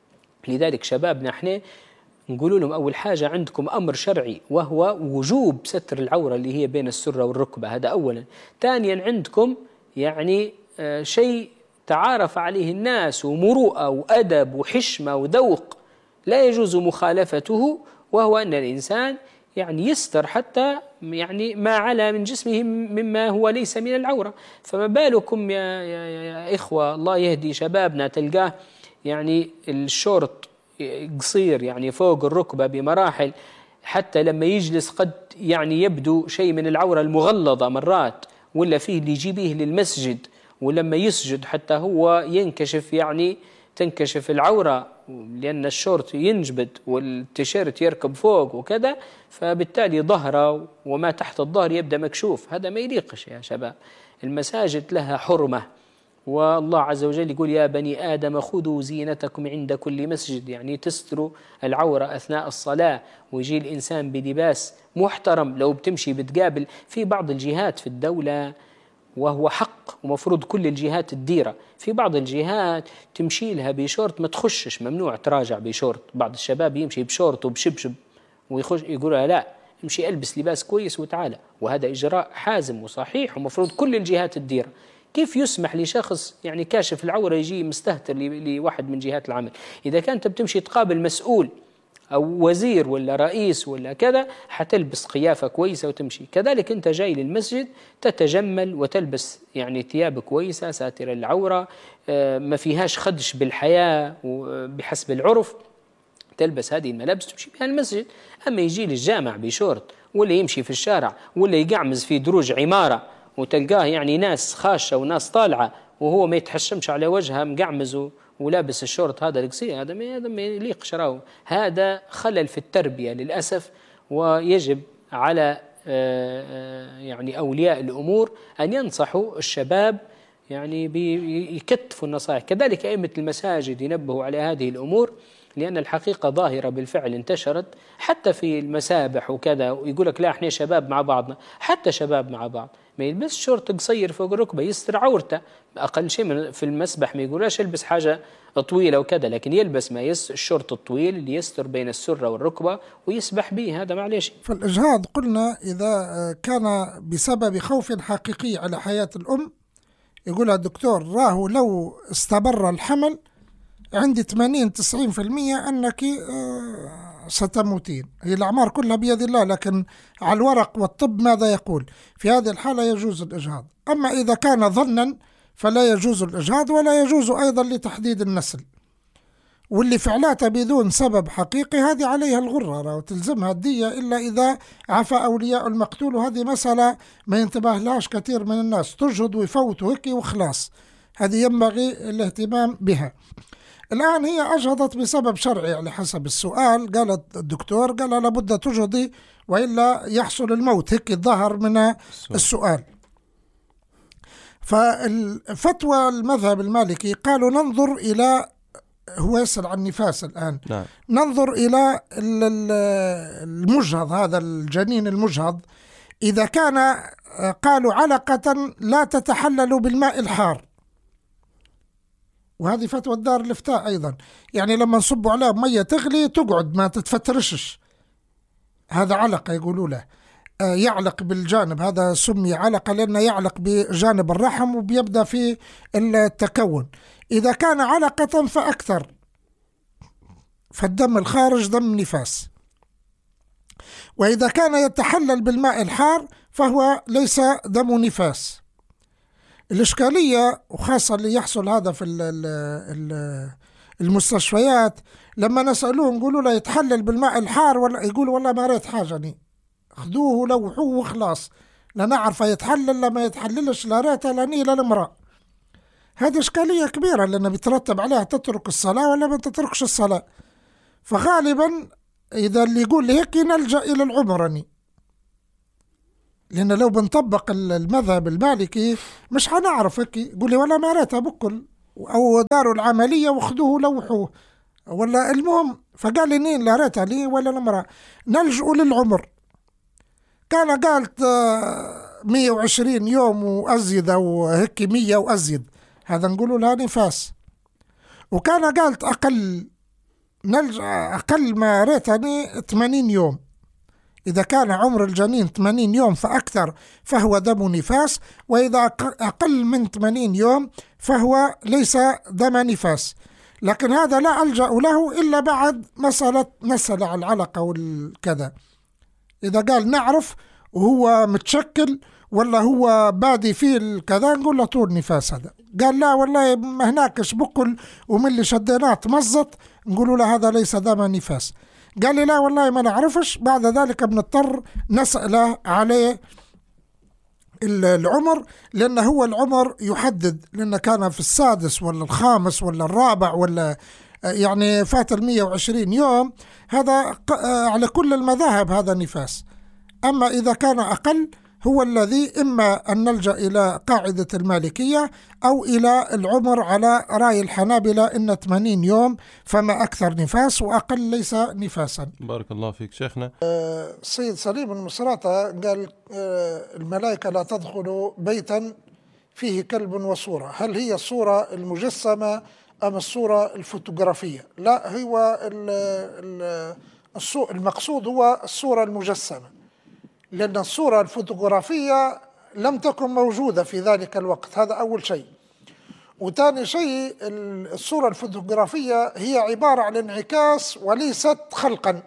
لذلك شبابنا احنا نقول لهم أول حاجة عندكم أمر شرعي وهو وجوب ستر العورة اللي هي بين السرة والركبة، هذا أولا. ثانيا عندكم يعني آه شيء تعارف عليه الناس ومروءة وأدب وحشمة وذوق لا يجوز مخالفته، وهو أن الإنسان يعني يستر حتى يعني ما على من جسمه مما هو ليس من العورة. فما بالكم يا, يا, يا إخوة الله يهدي شبابنا، تلقاه يعني الشورت قصير يعني فوق الركبة بمراحل، حتى لما يجلس قد يعني يبدو شيء من العورة المغلظة مرات، ولا فيه اللي يجيبيه للمسجد ولما يسجد حتى هو ينكشف يعني تنكشف العورة، لأن الشورت ينجبد والتيشيرت يركب فوق وكذا، فبالتالي ظهره وما تحت الظهر يبدأ مكشوف. هذا ما يليقش يا شباب. المساجد لها حرمة، والله عز وجل يقول يا بني آدم خذوا زينتكم عند كل مسجد، يعني تستروا العورة أثناء الصلاة. ويجي الإنسان بلباس محترم. لو بتمشي بتقابل في بعض الجهات في الدولة وهو حق ومفروض كل الجهات الديرة، في بعض الجهات تمشي لها بشورت ما تخشش، ممنوع تراجع بشورت. بعض الشباب يمشي بشورت وبشبشب ويخش يقول لها لا امشي البس لباس كويس وتعالى، وهذا إجراء حازم وصحيح ومفروض كل الجهات الديرة. كيف يسمح لشخص يعني كاشف العورة يجي مستهتر لواحد من جهات العمل؟ إذا كانت بتمشي تقابل مسؤول أو وزير ولا رئيس ولا كذا حتلبس قيافة كويسة وتمشي. كذلك أنت جاي للمسجد تتجمل وتلبس يعني ثياب كويسة ساترة العورة، ما فيهاش خدش بالحياة وبحسب العرف، تلبس هذه الملابس تمشي بها المسجد. أما يجي للجامع بشورت ولا يمشي في الشارع ولا يقعمز في دروج عمارة وتلقاه يعني ناس خاشة وناس طالعة وهو ما يتحشمش على وجهها مقعمز ولابس الشورت هذا القصير، هذا ما هذا ما يليق شراوه. هذا خلل في التربية للأسف، ويجب على يعني أولياء الأمور أن ينصحوا الشباب يعني بيكتفوا النصائح. كذلك أئمة المساجد ينبهوا على هذه الأمور، لأن الحقيقة ظاهرة بالفعل انتشرت حتى في المسابح وكذا، ويقول لك لا احنا شباب مع بعضنا، حتى شباب مع بعض ما يلبس شورت قصير فوق الركبة يستر عورته. أقل شيء من في المسبح ما يقولش يلبس حاجة طويلة وكذا، لكن يلبس ما يس الشورت الطويل اللي يستر بين السرة والركبة ويسبح به، هذا معليش.
فالإجهاض قلنا إذا كان بسبب خوف حقيقي على حياة الأم، يقولها الدكتور راه لو استمر الحمل عندي ثمانين تسعين في المية أنك ستموتين. هي الأعمار كلها بيد الله، لكن على الورق والطب ماذا يقول؟ في هذه الحالة يجوز الإجهاض. أما إذا كان ظنا فلا يجوز الإجهاض، ولا يجوز أيضا لتحديد النسل. واللي فعلاته بدون سبب حقيقي هذه عليها الغرة وتلزمها الدية إلا إذا عفى أولياء المقتول، وهذه مسألة ما ينتبه لهاش كثير من الناس، تجهد ويفوتوا هيك وخلاص. هذه ينبغي الاهتمام بها. الآن هي أجهضت بسبب شرعي على حسب السؤال، قالت الدكتور قال لابد تجهضي وإلا يحصل الموت، هيك الظهر من السؤال. فالفتوى المذهب المالكي قالوا ننظر إلى، هو يسأل عن النفاس الآن، نعم. ننظر إلى المجهض، هذا الجنين المجهض إذا كان قالوا علقة لا تتحلل بالماء الحار، وهذه فتوى الدار الإفتاء أيضا، يعني لما نصبوا عليها مية تغلي تقعد ما تتفترشش، هذا علقة يقولوا له، يعلق بالجانب، هذا سمي علقة لأنه يعلق بجانب الرحم وبيبدأ في التكون. إذا كان علقة فأكثر، فالدم الخارج دم نفاس. وإذا كان يتحلل بالماء الحار فهو ليس دم نفاس. الإشكالية وخاصة اللي يحصل هذا في المستشفيات، لما نسألوهم نقولوا له يتحلل بالماء الحار ولا، يقول والله ما رأيت حاجة، ني خذوه لوحوه وخلاص، لا نعرف يتحلل لا ما يتحللش، لا رأيته لا ني لا المرأة. هذه إشكالية كبيرة لأن بيترتب عليها تترك الصلاة ولا ما تتركش الصلاة. فغالبا إذا اللي يقول لي هيك نلجأ إلى العمراني، لأن لو بنطبق المذهب المالكي مش هنعرف هيك، يقول لي ولا ما ريتها بكل أو داروا العملية واخذوه لوحوه ولا المهم. فقال لي نين لا ريتها لي ولا المرأة. نلجأ للعمر، كان قالت مية وعشرين يوم وأزيد أو هيك مية وأزيد، هذا نقولوا لها نفاس. وكان قالت أقل نلجأ أقل ما ريتني ثمانين يوم، إذا كان عمر الجنين ثمانين يوم فأكثر فهو دم نفاس، وإذا أقل من ثمانين يوم فهو ليس دم نفاس. لكن هذا لا ألجأ له إلا بعد مسألة مسألة على العلقة والكذا، إذا قال نعرف وهو متشكل ولا هو بادي فيه الكذا نقول له طول نفاس. هذا قال لا والله ما هناكش بكل ومن اللي شديناه تمزط، نقولوا له هذا ليس دم نفاس. قال لي لا والله ما نعرفش. بعد ذلك بنضطر نسأله عليه العمر، لأن هو العمر يحدد، لأن كان في السادس ولا الخامس ولا الرابع ولا يعني فات المية وعشرين يوم، هذا على كل المذاهب هذا نفاس. أما إذا كان أقل هو الذي إما أن نلجأ إلى قاعدة المالكية أو إلى العمر على رأي الحنابلة إن ثمانين يوم فما أكثر نفاس وأقل ليس نفاسا.
بارك الله فيك شيخنا.
السيد سليم المصراطة قال الملائكة لا تدخل بيتا فيه كلب وصورة، هل هي الصورة المجسمة أم الصورة الفوتوغرافية؟ لا، هو المقصود هو الصورة المجسمة، لأن الصورة الفوتوغرافية لم تكن موجودة في ذلك الوقت، هذا أول شيء. وثاني شيء الصورة الفوتوغرافية هي عبارة عن انعكاس وليست خلقا.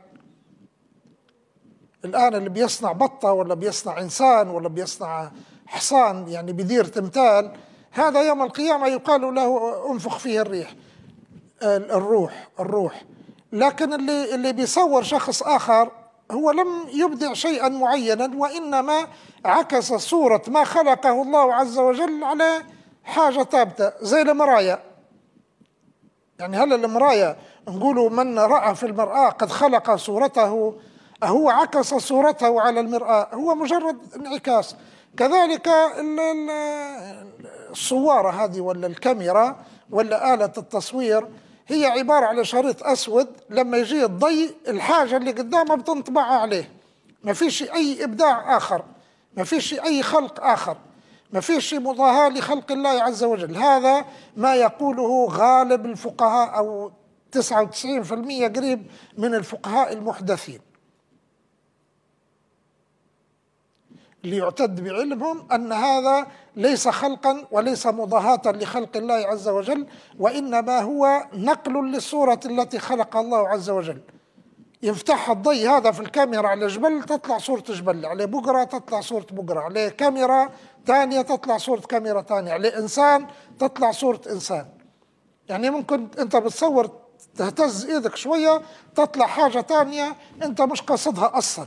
الآن اللي بيصنع بطة ولا بيصنع إنسان ولا بيصنع حصان يعني بدير تمثال، هذا يوم القيامة يقال له انفخ فيه الريح الروح الروح لكن اللي اللي بيصور شخص آخر هو لم يبدع شيئا معينا، وإنما عكس صورة ما خلقه الله عز وجل على حاجة ثابتة زي المراية. يعني هل المراية نقولوا من رأى في المرآة قد خلق صورته، هو عكس صورته على المرآة، هو مجرد انعكاس. كذلك الصوارة هذه ولا الكاميرا ولا آلة التصوير هي عبارة على شريط أسود، لما يجي الضي الحاجة اللي قدامه بتنطبع عليه، ما فيش أي إبداع آخر، ما فيش أي خلق آخر، ما فيش مضاهاة لخلق الله عز وجل. هذا ما يقوله غالب الفقهاء أو تسعة وتسعين بالمئة قريب من الفقهاء المحدثين اللي يعتد بعلمهم أن هذا ليس خلقا وليس مضاهاة لخلق الله عز وجل، وإنما هو نقل للصورة التي خلق الله عز وجل. يفتح الضي هذا في الكاميرا على جبل تطلع صورة جبل، عليه بقرة تطلع صورة بقرة، عليه كاميرا ثانية تطلع صورة كاميرا ثانية، عليه إنسان تطلع صورة إنسان. يعني ممكن أنت بتصور تهتز إيدك شوية تطلع حاجة ثانية أنت مش قصدها أصلا.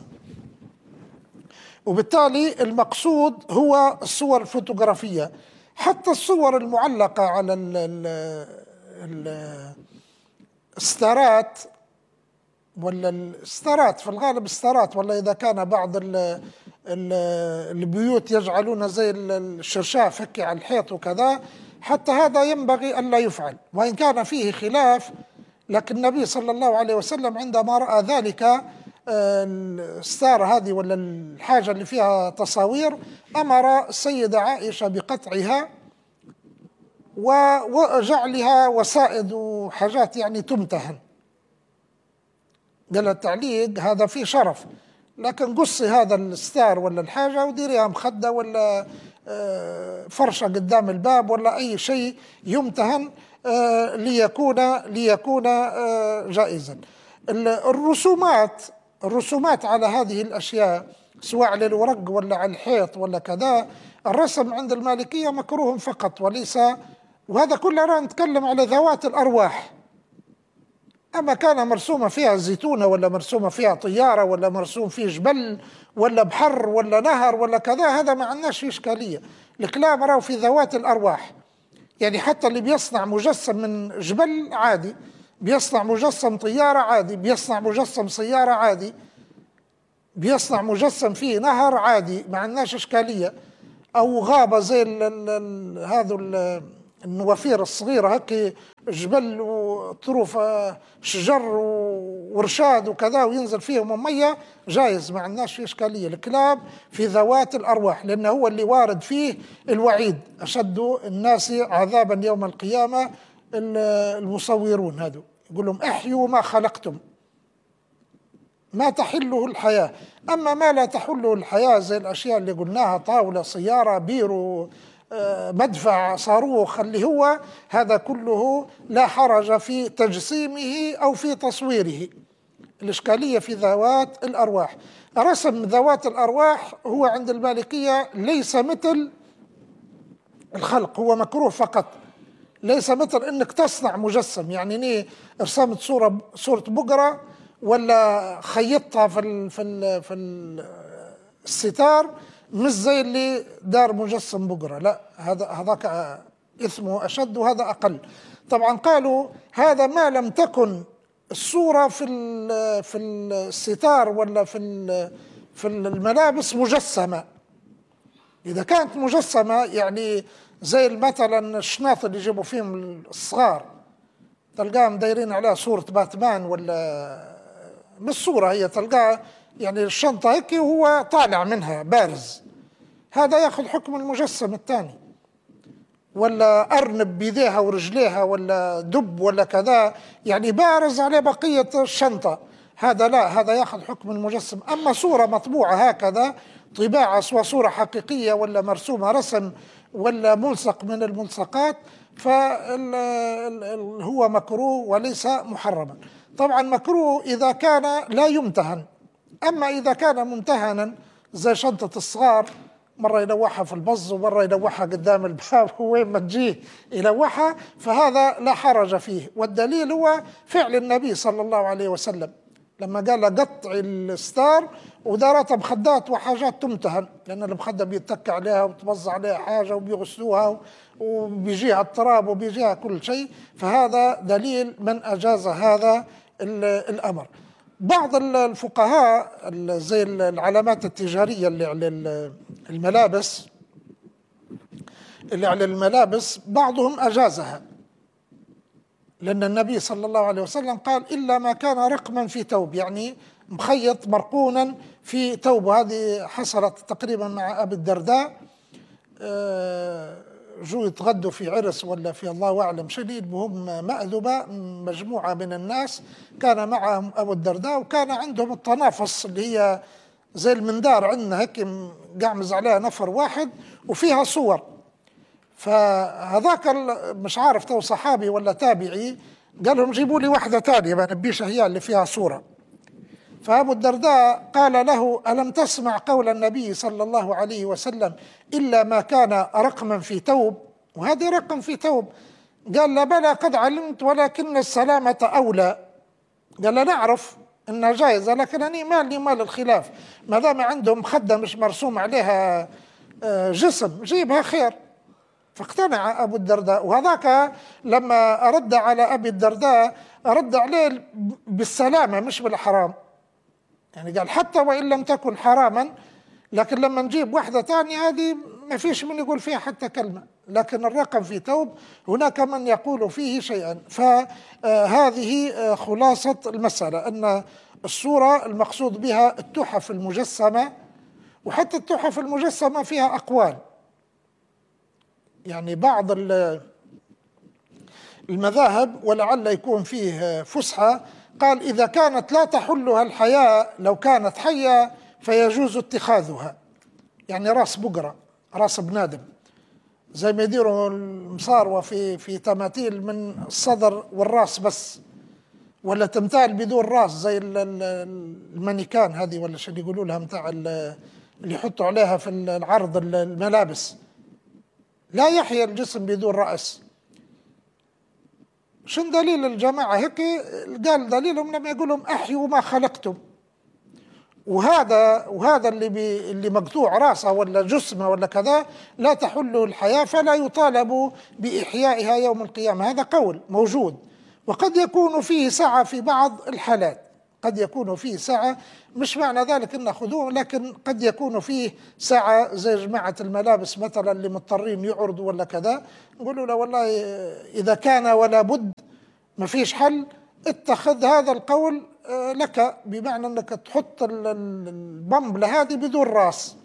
وبالتالي المقصود هو الصور الفوتوغرافية. حتى الصور المعلقة على ال ال الستارات ولا الستارات في الغالب الستارات، ولا إذا كان بعض ال ال البيوت يجعلون زي الشرشاف هكي على الحيط وكذا، حتى هذا ينبغي أن لا يفعل، وإن كان فيه خلاف. لكن النبي صلى الله عليه وسلم عندما رأى ذلك الستارة هذه ولا الحاجة اللي فيها تصاوير أمر السيدة عائشة بقطعها وجعلها وسائد وحاجات يعني تمتهن. قال التعليق هذا فيه شرف، لكن قصي هذا الستار ولا الحاجة وديريها مخدة ولا فرشة قدام الباب ولا أي شيء يمتهن ليكون ليكون جائزا. الرسومات الرسومات على هذه الأشياء سواء على الورق ولا على الحيط ولا كذا، الرسم عند المالكية مكروه فقط وليس، وهذا كلنا نتكلم على ذوات الأرواح. أما كان مرسومة فيها زيتونة ولا مرسومة فيها طيارة ولا مرسوم فيه جبل ولا بحر ولا نهر ولا كذا، هذا ما عندناش إشكالية. الكلام راهو في ذوات الأرواح. يعني حتى اللي بيصنع مجسم من جبل عادي، بيصنع مجسم طيارة عادي، بيصنع مجسم سيارة عادي، بيصنع مجسم فيه نهر عادي ما عندناش إشكالية، أو غابة زي هذا النوافير الصغيرة هكي، جبل وطروف شجر ورشاد وكذا وينزل فيهم مية، جايز ما عندناش فيه إشكالية. الكلاب في ذوات الأرواح، لأنه هو اللي وارد فيه الوعيد: أشد الناس عذابا يوم القيامة المصورون. هذا يقول لهم احيوا ما خلقتم، ما تحله الحياة. أما ما لا تحله الحياة زي الأشياء اللي قلناها، طاولة، سيارة، بيرو، مدفع، صاروخ، اللي هو هذا كله لا حرج في تجسيمه أو في تصويره. الإشكالية في ذوات الأرواح. رسم ذوات الأرواح هو عند المالكية ليس مثل الخلق، هو مكروه فقط، ليس مثل انك تصنع مجسم. يعني ني رسمت صورة صورة بقرة ولا خيطتها في ال في ال في ال الستار، مش زي اللي دار مجسم بقرة، لا، هذا هذاك إثمه أشد وهذا أقل. طبعا قالوا هذا ما لم تكن الصورة في في الستار ولا في في الملابس مجسمة. إذا كانت مجسمة يعني زي مثلا الشناط اللي يجيبوا فيهم الصغار، تلقاهم دايرين عليها صورة باتمان، ولا مش صورة، هي تلقاها يعني الشنطة هيك وهو طالع منها بارز، هذا ياخذ حكم المجسم الثاني. ولا أرنب بيديها ورجليها، ولا دب ولا كذا، يعني بارز عليه بقية الشنطة، هذا لا، هذا ياخذ حكم المجسم. أما صورة مطبوعة هكذا طباعة، سواء صورة حقيقية ولا مرسومة رسم ولا ملصق من الملصقات، فهو مكروه وليس محرما. طبعا مكروه إذا كان لا يمتهن. أما إذا كان ممتهنا زي شنطة الصغار، مرة يلوحها في البز ومرة يلوحها قدام الباب وين ما تجيه يلوحها، فهذا لا حرج فيه. والدليل هو فعل النبي صلى الله عليه وسلم لما قال قطع الستار ودارتها بخدات وحاجات تمتهن، لأن المخدة بيتك عليها وتوزع عليها حاجة وبيغسلوها وبيجيها التراب وبيجيها كل شيء، فهذا دليل من أجاز هذا الأمر. بعض الفقهاء زي العلامات التجارية اللي على الملابس اللي على الملابس بعضهم أجازها، لأن النبي صلى الله عليه وسلم قال إلا ما كان رقما في ثوب، يعني مخيط مرقونا في ثوب. هذه حصلت تقريبا مع أبي الدرداء، جو يتغدوا في عرس ولا في الله أعلم شديد، وهم مأذبة مجموعة من الناس، كان معهم أبو الدرداء، وكان عندهم التنافس اللي هي زي المندار عندنا هيك قاعمز عليها نفر واحد وفيها صور. فهذاك مش عارف تو صحابي ولا تابعي قال لهم جيبوا لي واحدة تانية ما نبيش هي اللي فيها صورة. فأبو الدرداء قال له ألم تسمع قول النبي صلى الله عليه وسلم إلا ما كان رقما في ثوب، وهذه رقم في ثوب. قال لا بلى قد علمت ولكن السلامة أولى. قال لا نعرف إنها جائزة، لكن أنا مالي مال الخلاف، ما دام عندهم خدة مش مرسوم عليها جسم جيبها خير. فاقتنع أبو الدرداء، وهذاك لما أرد على أبي الدرداء أرد عليه بالسلامة مش بالحرام، يعني قال حتى وإن لم تكن حراما، لكن لما نجيب واحدة تانية هذه ما فيش من يقول فيها حتى كلمة، لكن الرقم في ثوب هناك من يقول فيه شيئا. فهذه خلاصة المسألة، أن الصورة المقصود بها التحف المجسمة، وحتى التحف المجسمة فيها أقوال. يعني بعض المذاهب ولعل يكون فيه فسحة قال إذا كانت لا تحلها الحياة، لو كانت حية فيجوز اتخاذها، يعني راس بقرة، راس بنادم، زي ما يديروا المصاروة في في تماثيل من الصدر والراس بس، ولا تمثال بدون راس زي المانيكان هذه ولا شو يقولوا لها متاع اللي يحطوا عليها في العرض الملابس، لا يحيا الجسم بدون رأس. شن دليل الجماعة هيك؟ قال دليلهم لما يقولهم أحيوا ما خلقتم، وهذا وهذا اللي بي اللي مقطوع راسه ولا جسمه ولا كذا لا تحله الحياة فلا يطالب بإحيائها يوم القيامة. هذا قول موجود، وقد يكون فيه سعة في بعض الحالات، قد يكون فيه ساعة، مش معنى ذلك أن خذوه، لكن قد يكون فيه ساعة زي جماعة الملابس مثلا اللي مضطرين يعرضوا ولا كذا، نقولوا له والله إذا كان ولا بد ما فيش حل اتخذ هذا القول لك، بمعنى أنك تحط البمبلة هذه بدون راس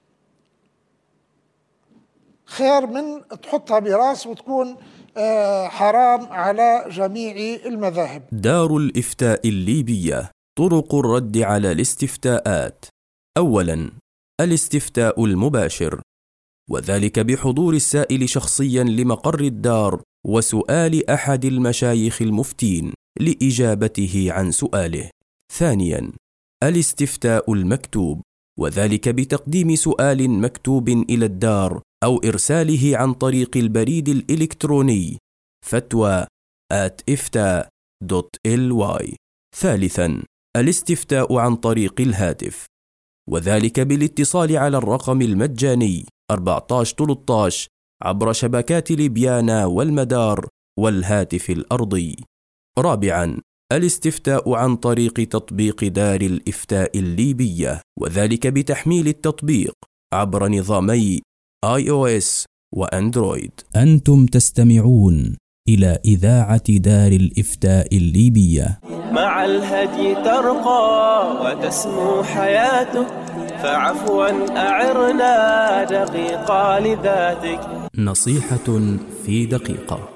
خير من تحطها براس وتكون حرام على جميع المذاهب.
دار الإفتاء الليبية. طرق الرد على الاستفتاءات. أولا، الاستفتاء المباشر، وذلك بحضور السائل شخصيا لمقر الدار وسؤال أحد المشايخ المفتين لإجابته عن سؤاله. ثانيا، الاستفتاء المكتوب، وذلك بتقديم سؤال مكتوب إلى الدار أو إرساله عن طريق البريد الإلكتروني فتوى آت إفتاء دوت إل واي. ثالثا، الاستفتاء عن طريق الهاتف، وذلك بالاتصال على الرقم المجاني أربعة عشر ثلاثة عشر عبر شبكات ليبيانا والمدار والهاتف الأرضي. رابعا، الاستفتاء عن طريق تطبيق دار الإفتاء الليبية، وذلك بتحميل التطبيق عبر نظامي آي أو إس وأندرويد.
أنتم تستمعون إلى إذاعة دار الإفتاء الليبية.
مع الهدي ترقى وتسمو حياتك، فعفوا أعرنا دقيقة لذاتك.
نصيحة في دقيقة.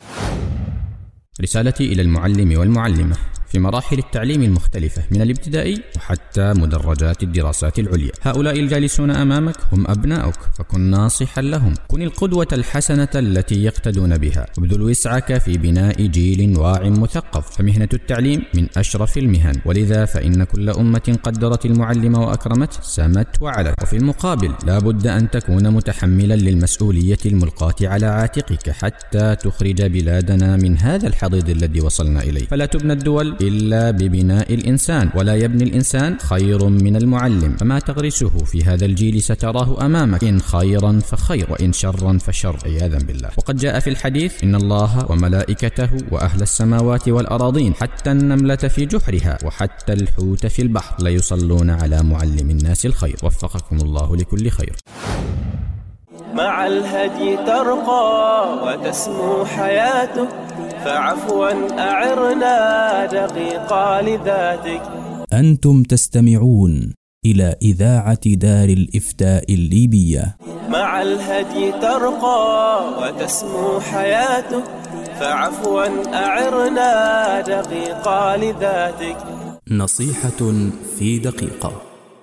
رسالتي إلى المعلم والمعلمة في مراحل التعليم المختلفة من الابتدائي وحتى مدرجات الدراسات العليا. هؤلاء الجالسون أمامك هم أبناؤك، فكن ناصحا لهم، كن القدوة الحسنة التي يقتدون بها، وابذل وسعك في بناء جيل واع مثقف، فمهنة التعليم من أشرف المهن، ولذا فإن كل أمة قدرت المعلم وأكرمته سمت وعلت، وفي المقابل لا بد أن تكون متحملا للمسؤولية الملقاة على عاتقك حتى تخرج بلادنا من هذا الحضيض الذي وصلنا إليه. فلا تبنى الدول إلا ببناء الإنسان، ولا يبني الإنسان خير من المعلم، فما تغرسه في هذا الجيل ستراه أمامك، إن خيرا فخير وإن شرا فشر، عياذا بالله. وقد جاء في الحديث إن الله وملائكته وأهل السماوات والأراضين حتى النملة في جحرها وحتى الحوت في البحر ليصلون على معلم الناس الخير. وفقكم الله لكل خير.
مع الهدي ترقى وتسمو حياتك، فعفوا أعرنا دقيقة لذاتك.
أنتم تستمعون إلى إذاعة دار الإفتاء الليبية.
مع الهدي ترقى وتسمو حياتك، فعفوا أعرنا دقيقة لذاتك.
نصيحة في دقيقة.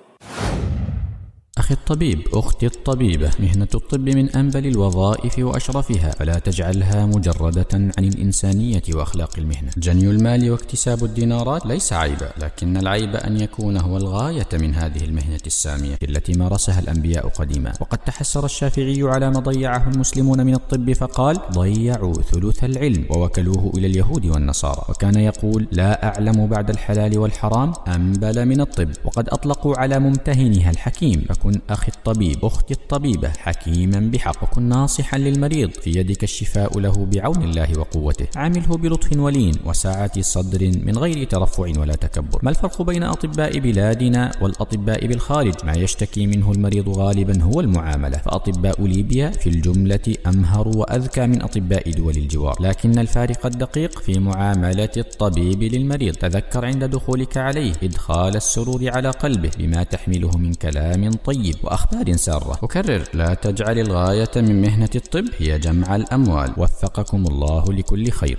أخي الطبيب، أختي الطبيبة، مهنة الطب من أنبل الوظائف وأشرفها، فلا تجعلها مجردة عن الإنسانية وأخلاق المهنة. جني المال واكتساب الدينارات ليس عيبا، لكن العيب أن يكون هو الغاية من هذه المهنة السامية التي مارسها الأنبياء قديما. وقد تحسر الشافعي على ما ضيعه المسلمون من الطب فقال: ضيعوا ثلث العلم ووكلوه إلى اليهود والنصارى. وكان يقول: لا أعلم بعد الحلال والحرام أنبل من الطب. وقد أطلقوا على ممتهنها الحكيم. كن أخي الطبيب، أختي الطبيبة، حكيما بحق، وكن ناصحا للمريض، في يدك الشفاء له بعون الله وقوته. عامله بلطف ولين وسعة صدر من غير ترفع ولا تكبر. ما الفرق بين أطباء بلادنا والأطباء بالخارج؟ ما يشتكي منه المريض غالبا هو المعاملة، فأطباء ليبيا في الجملة أمهر وأذكى من أطباء دول الجوار، لكن الفارق الدقيق في معاملة الطبيب للمريض. تذكر عند دخولك عليه إدخال السرور على قلبه بما تحمله من كلام طيب وأخبار سارة. وكرر: لا تجعل الغاية من مهنة الطب هي جمع الأموال. وفقكم الله لكل خير.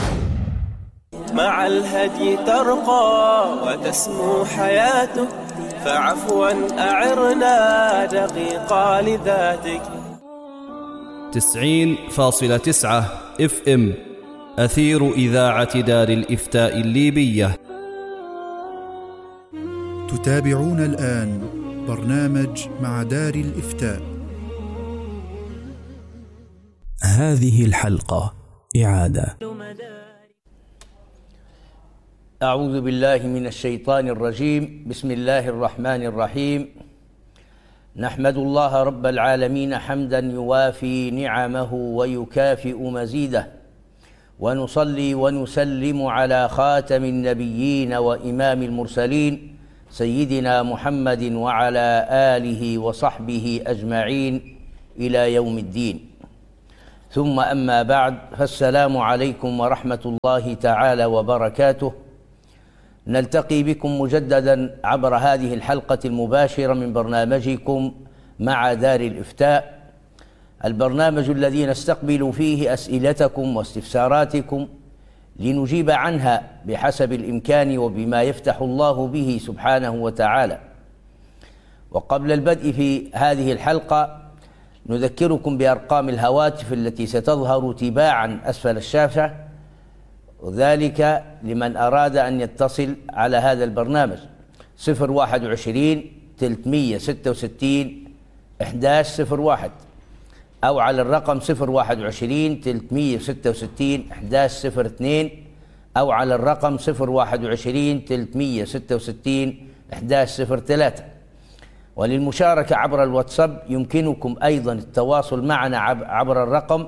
مع الهدي ترقى وتسمو حياتك، فعفوا أعرنا دقيقة لذاتك.
تسعين فاصلة تسعة اف ام أثير إذاعة دار الإفتاء الليبية.
تتابعون الآن برنامج مع دار الإفتاء.
هذه الحلقة إعادة.
أعوذ بالله من الشيطان الرجيم. بسم الله الرحمن الرحيم. نحمد الله رب العالمين حمدا يوافي نعمه ويكافئ مزيده، ونصلي ونسلم على خاتم النبيين وإمام المرسلين سيدنا محمد وعلى آله وصحبه أجمعين إلى يوم الدين. ثم أما بعد، فالسلام عليكم ورحمة الله تعالى وبركاته. نلتقي بكم مجددا عبر هذه الحلقة المباشرة من برنامجكم مع دار الإفتاء، البرنامج الذي نستقبل فيه أسئلتكم واستفساراتكم لنجيب عنها بحسب الإمكان وبما يفتح الله به سبحانه وتعالى. وقبل البدء في هذه الحلقة نذكركم بأرقام الهواتف التي ستظهر تباعا أسفل الشاشة، وذلك لمن أراد أن يتصل على هذا البرنامج: صفر واحد وعشرين ثلاثمئة وستة وستين أحد عشر صفر واحد، أو على الرقم صفر واحد وعشرين ثلاثمئة وستة وستين أحد عشر صفر اثنين، أو على الرقم صفر واحد وعشرين ثلاثمئة وستة وستين أحد عشر صفر ثلاثة. وللمشاركة عبر الواتساب يمكنكم أيضا التواصل معنا عبر الرقم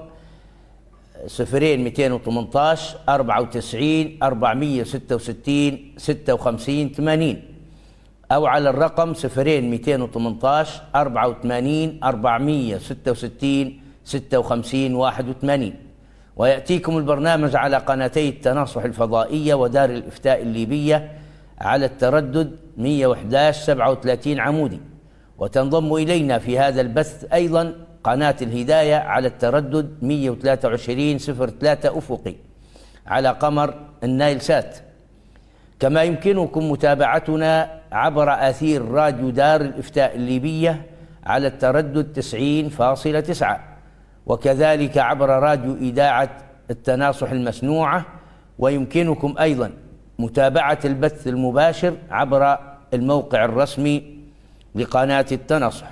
صفرين مئتين وثمانية عشر أربعة وتسعين أربعمئة وستة وستين ستة وخمسين ثمانين، أو على الرقم صفرين مئتين وثمانية عشر أربعة وثمانين أربعمئة وستة وستين ستة وخمسين واحد وثمانين. ويأتيكم البرنامج على قناتي التناصح الفضائية ودار الإفتاء الليبية على التردد مئة وأحد عشر سبعة وثلاثين عمودي. وتنضم إلينا في هذا البث أيضا قناة الهداية على التردد مئة وثلاثة وعشرين صفر ثلاثة أفقي على قمر النايل سات. كما يمكنكم متابعتنا عبر أثير راديو دار الإفتاء الليبية على التردد تسعين فاصلة تسعة، وكذلك عبر راديو إذاعة التناصح المسنوعة. ويمكنكم أيضا متابعة البث المباشر عبر الموقع الرسمي لقناة التناصح.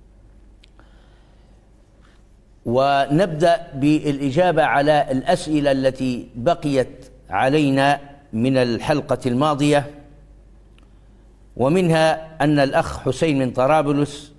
ونبدأ بالإجابة على الأسئلة التي بقيت علينا من الحلقة الماضية، ومنها أن الأخ حسين من طرابلس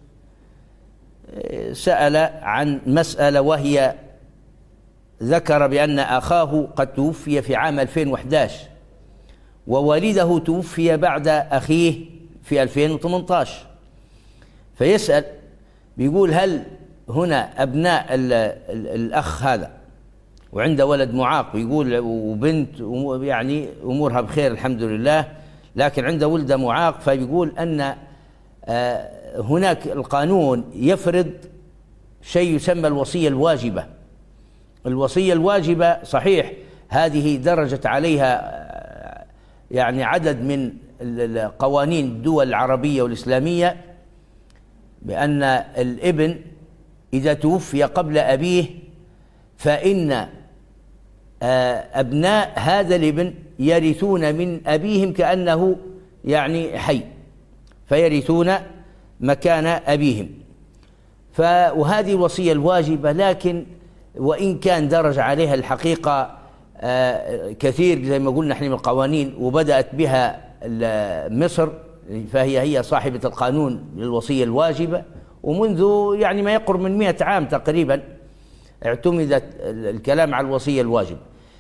سأل عن مسألة، وهي ذكر بأن أخاه قد توفي في عام ألفين وأحد عشر، ووالده توفي بعد أخيه في ألفين وثمانية عشر. فيسأل بيقول: هل هنا أبناء الأخ هذا وعنده ولد معاق، ويقول وبنت يعني أمورها بخير الحمد لله، لكن عنده ولد معاق، فيقول أن هناك القانون يفرض شيء يسمى الوصية الواجبة. الوصية الواجبة صحيح هذه درجت عليها يعني عدد من قوانين الدول العربية والإسلامية، بأن الابن إذا توفي قبل أبيه فإن أبناء هذا الابن يرثون من أبيهم كأنه يعني حي، فيرثون مكان أبيهم. وهذه الوصية الواجبة، لكن وإن كان درج عليها الحقيقة كثير زي ما قلنا احنا من القوانين، وبدأت بها مصر، فهي هي صاحبة القانون للوصية الواجبة، ومنذ يعني ما يقرب من مئة عام تقريبا اعتمدت الكلام على الوصية الواجبة.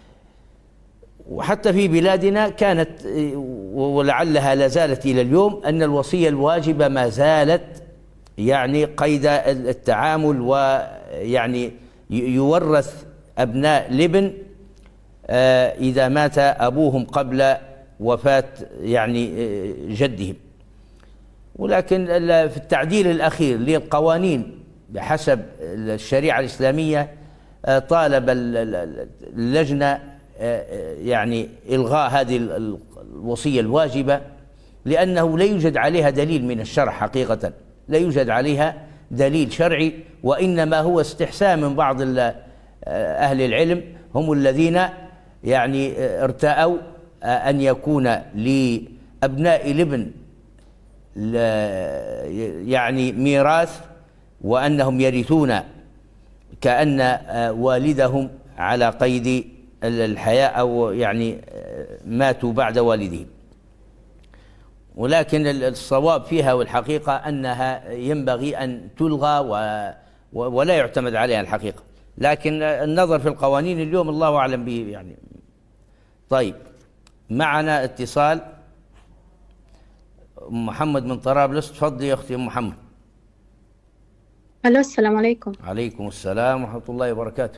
وحتى في بلادنا كانت ولعلها لا زالت إلى اليوم أن الوصية الواجبة ما زالت يعني قيد التعامل، ويعني يورث أبناء الابن إذا مات أبوهم قبل وفاة يعني جدهم. ولكن في التعديل الأخير للقوانين بحسب الشريعة الإسلامية طالب اللجنة يعني إلغاء هذه الوصية الواجبة، لأنه لا يوجد عليها دليل من الشرع حقيقة، لا يوجد عليها دليل شرعي، وإنما هو استحسان من بعض أهل العلم هم الذين يعني ارتأوا أن يكون لأبناء الابن يعني ميراث، وأنهم يرثون كأن والدهم على قيد الحياة أو يعني ماتوا بعد والدهم. ولكن الصواب فيها والحقيقة أنها ينبغي أن تلغى ولا يعتمد عليها الحقيقة، لكن النظر في القوانين اليوم الله أعلم به يعني. طيب، معنا اتصال. محمد من طرابلس، تفضلي يا أختي أم محمد.
ألو، السلام عليكم.
عليكم السلام ورحمة الله وبركاته.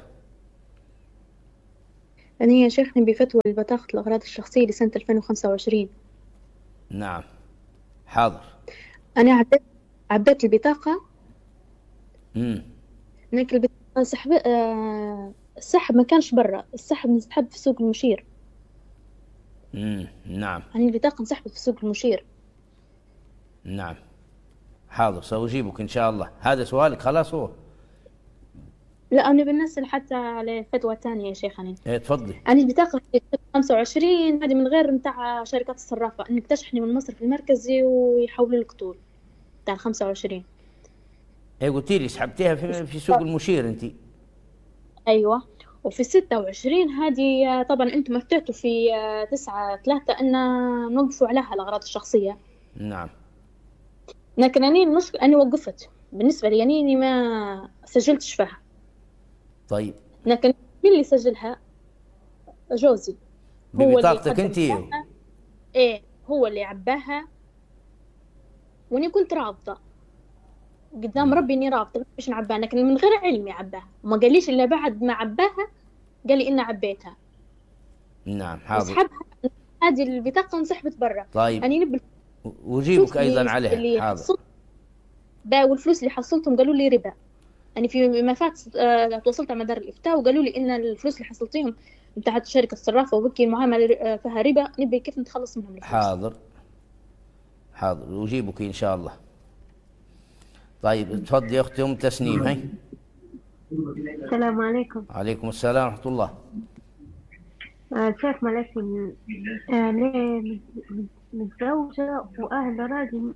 أنا يا شيخني بفتوى بطاقة الأغراض الشخصية لسنة ألفين وخمسة وعشرين.
نعم، حاضر.
أنا عبيت عبيت البطاقة.
امم
لكن البطاقة سحب آه... السحب ما كانش برا، السحب نسحب في سوق المشير.
امم نعم.
يعني البطاقة انسحبت في سوق المشير.
نعم، حاضر، سأجيبك إن شاء الله. هذا سؤالك خلاص هو؟
لا، أنا بنسأل حتى على فتوى تانية يا شيخني.
إيه، تفضلي.
أنا البطاقة خمسة وعشرين هذه من غير متاع شركات الصرافة، إنك تشحني من المصرف المركزي ويحولوا لك طول بتاع خمسة وعشرين.
إيه، قلتي لي سحبتيها في, في سوق المشير أنت.
أيوة. وفي ستة وعشرين هذه طبعا أنتم مفتحتوا في تسعة ثلاثة أن نوقفوا عليها الأغراض الشخصية.
نعم.
لكن أنا المشكلة أنا وقفت بالنسبة لي، يعني أني ما سجلتش فيها.
طيب.
لكن مين اللي سجلها؟ جوزي.
هو ببطاقتك أنت؟
إيه، هو اللي عباها وأني كنت رافضة قدام ربي إني رافضة باش نعباها، لكن من غير علمي عباها، وما قاليش إلا بعد ما عباها قال لي إن عبيتها.
نعم، حاضر.
سحبها هذه البطاقة انسحبت برا.
طيب،
يعني نبل
وجيبك أيضا عليها. حاضر.
با والفلوس اللي حصلتهم قالوا لي ربا. يعني في ما فات آه تواصلت مع دار الإفتاء وقالوا لي إن الفلوس اللي حصلتيهم بتاعت شركة الصرافة وبكي المعاملة فيها ربا، نبي كيف نتخلص منهم الفلوس.
حاضر حاضر، وجيبك إن شاء الله. طيب، تفضلي يا أختي أم تسنيم. هاي.
السلام عليكم.
عليكم السلام ورحمة الله.
آه شيخ معلش، آه ليه متزوجة وأهل راجل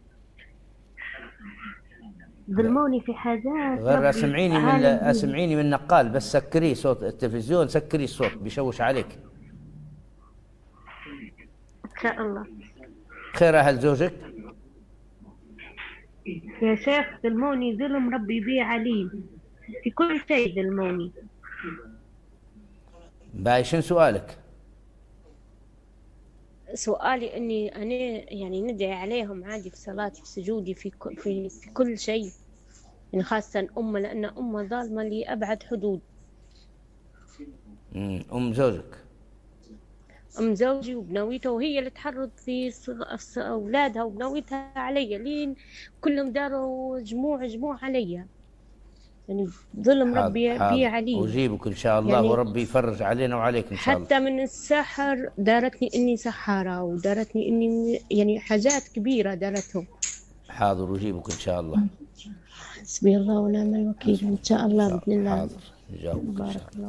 ظلموني في حاجات.
غير اسمعيني من اسمعيني من النقال، بس سكري صوت التلفزيون، سكري الصوت بيشوش عليك.
إن شاء الله.
خير أهل زوجك؟
يا شيخ ظلموني ظلم ربي بيه عليم، في كل شيء ظلموني.
باي، شنو سؤالك؟
سؤالي اني انا يعني ندعي عليهم عادي في صلاتي في سجودي في كل في, في كل شيء، يعني خاصة أمه لأن أمه ظالمة لأبعد حدود.
امم أم زوجك؟
أم زوجي وبنويته، وهي اللي تحرض في أولادها وبنويتها علي، لين كلهم داروا جموع جموع علي، يعني ظلم ربي بي علي.
أجيبك إن شاء الله، يعني وربي يفرج علينا وعليك إن شاء الله.
حتى من السحر دارتني إني سحارة، ودارتني إني يعني حاجات كبيرة دارتهم.
حاضر، أجيبك إن شاء الله.
حسبي الله ونعم الوكيل. إن شاء الله بإذن الله.
حاضر، نجاوبك.
بارك الله.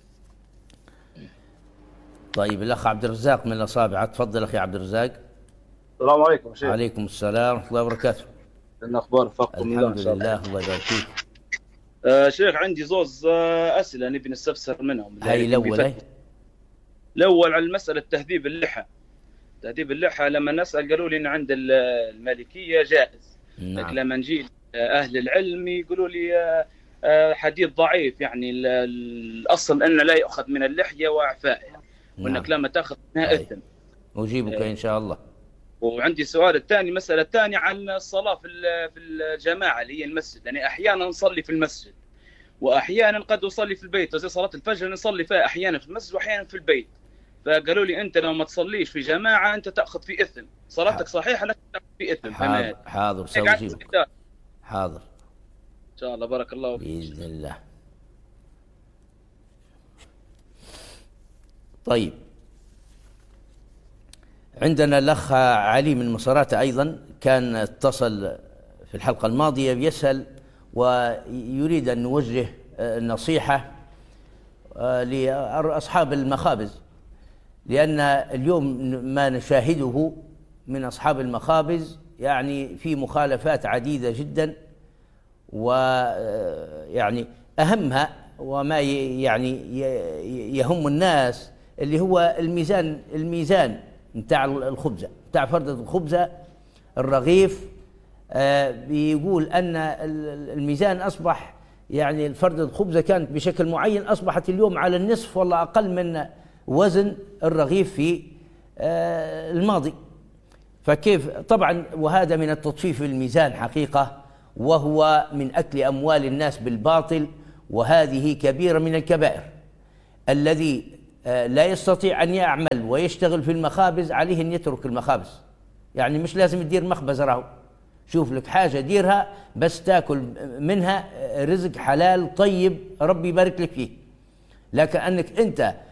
طيب، الأخ عبد الرزاق من الأصابع، تفضل أخي عبد الرزاق.
السلام عليكم شيخ.
عليكم السلام ورحمة الله وبركاته.
الأخبار فقكم الله.
الحمد لله، الله يبارك فيك.
آه شيخ، عندي زوز آه أسئلة نبي نستفسر منهم.
هاي الأول. هاي
الأول على المسألة تهذيب اللحى. تهذيب اللحى لما نسأل قالوا لي إن عند المالكية جائز.
نعم.
لكن لما نجي أهل العلم يقولوا لي حديث ضعيف، يعني الأصل أن لا يؤخذ من اللحية وإعفائها، وأنك لما تأخذ منها إثم.
أجيبك إن شاء الله.
وعندي سؤال الثاني، مسألة ثانية عن الصلاة في في الجماعة اللي هي المسجد. يعني أحيانا نصلي في المسجد وأحيانا قد أصلي في البيت، زي صلاة الفجر نصلي فيها أحيانا في المسجد وأحيانا في البيت. فقالوا لي أنت لو ما تصليش في جماعة أنت تأخذ في إثم، صلاتك صحيحة لكن تأخذ في إثم.
حاضر حاضر، سأجيبك. حاضر
إن شاء الله، بارك الله
فيك. بإذن الله. طيب، عندنا الأخ علي من مصراتة أيضا كان اتصل في الحلقة الماضية بيسأل ويريد أن نوجه نصيحة لأصحاب المخابز، لأن اليوم ما نشاهده من أصحاب المخابز يعني في مخالفات عديدة جدا، ويعني أهمها وما يعني يهم الناس اللي هو الميزان الميزان نتاع الخبزة، نتاع فردة الخبزة الرغيف. آه بيقول أن الميزان أصبح يعني الفردة الخبزة كانت بشكل معين، أصبحت اليوم على النصف ولا أقل من وزن الرغيف في الماضي. فكيف طبعا، وهذا من التطفيف بالميزان حقيقة، وهو من أكل أموال الناس بالباطل، وهذه كبيرة من الكبائر. الذي لا يستطيع أن يعمل ويشتغل في المخابز عليه أن يترك المخابز، يعني مش لازم تدير مخبز، راهو شوف لك حاجة ديرها بس تاكل منها رزق حلال طيب ربي يبارك لك فيه. لكن أنك أنت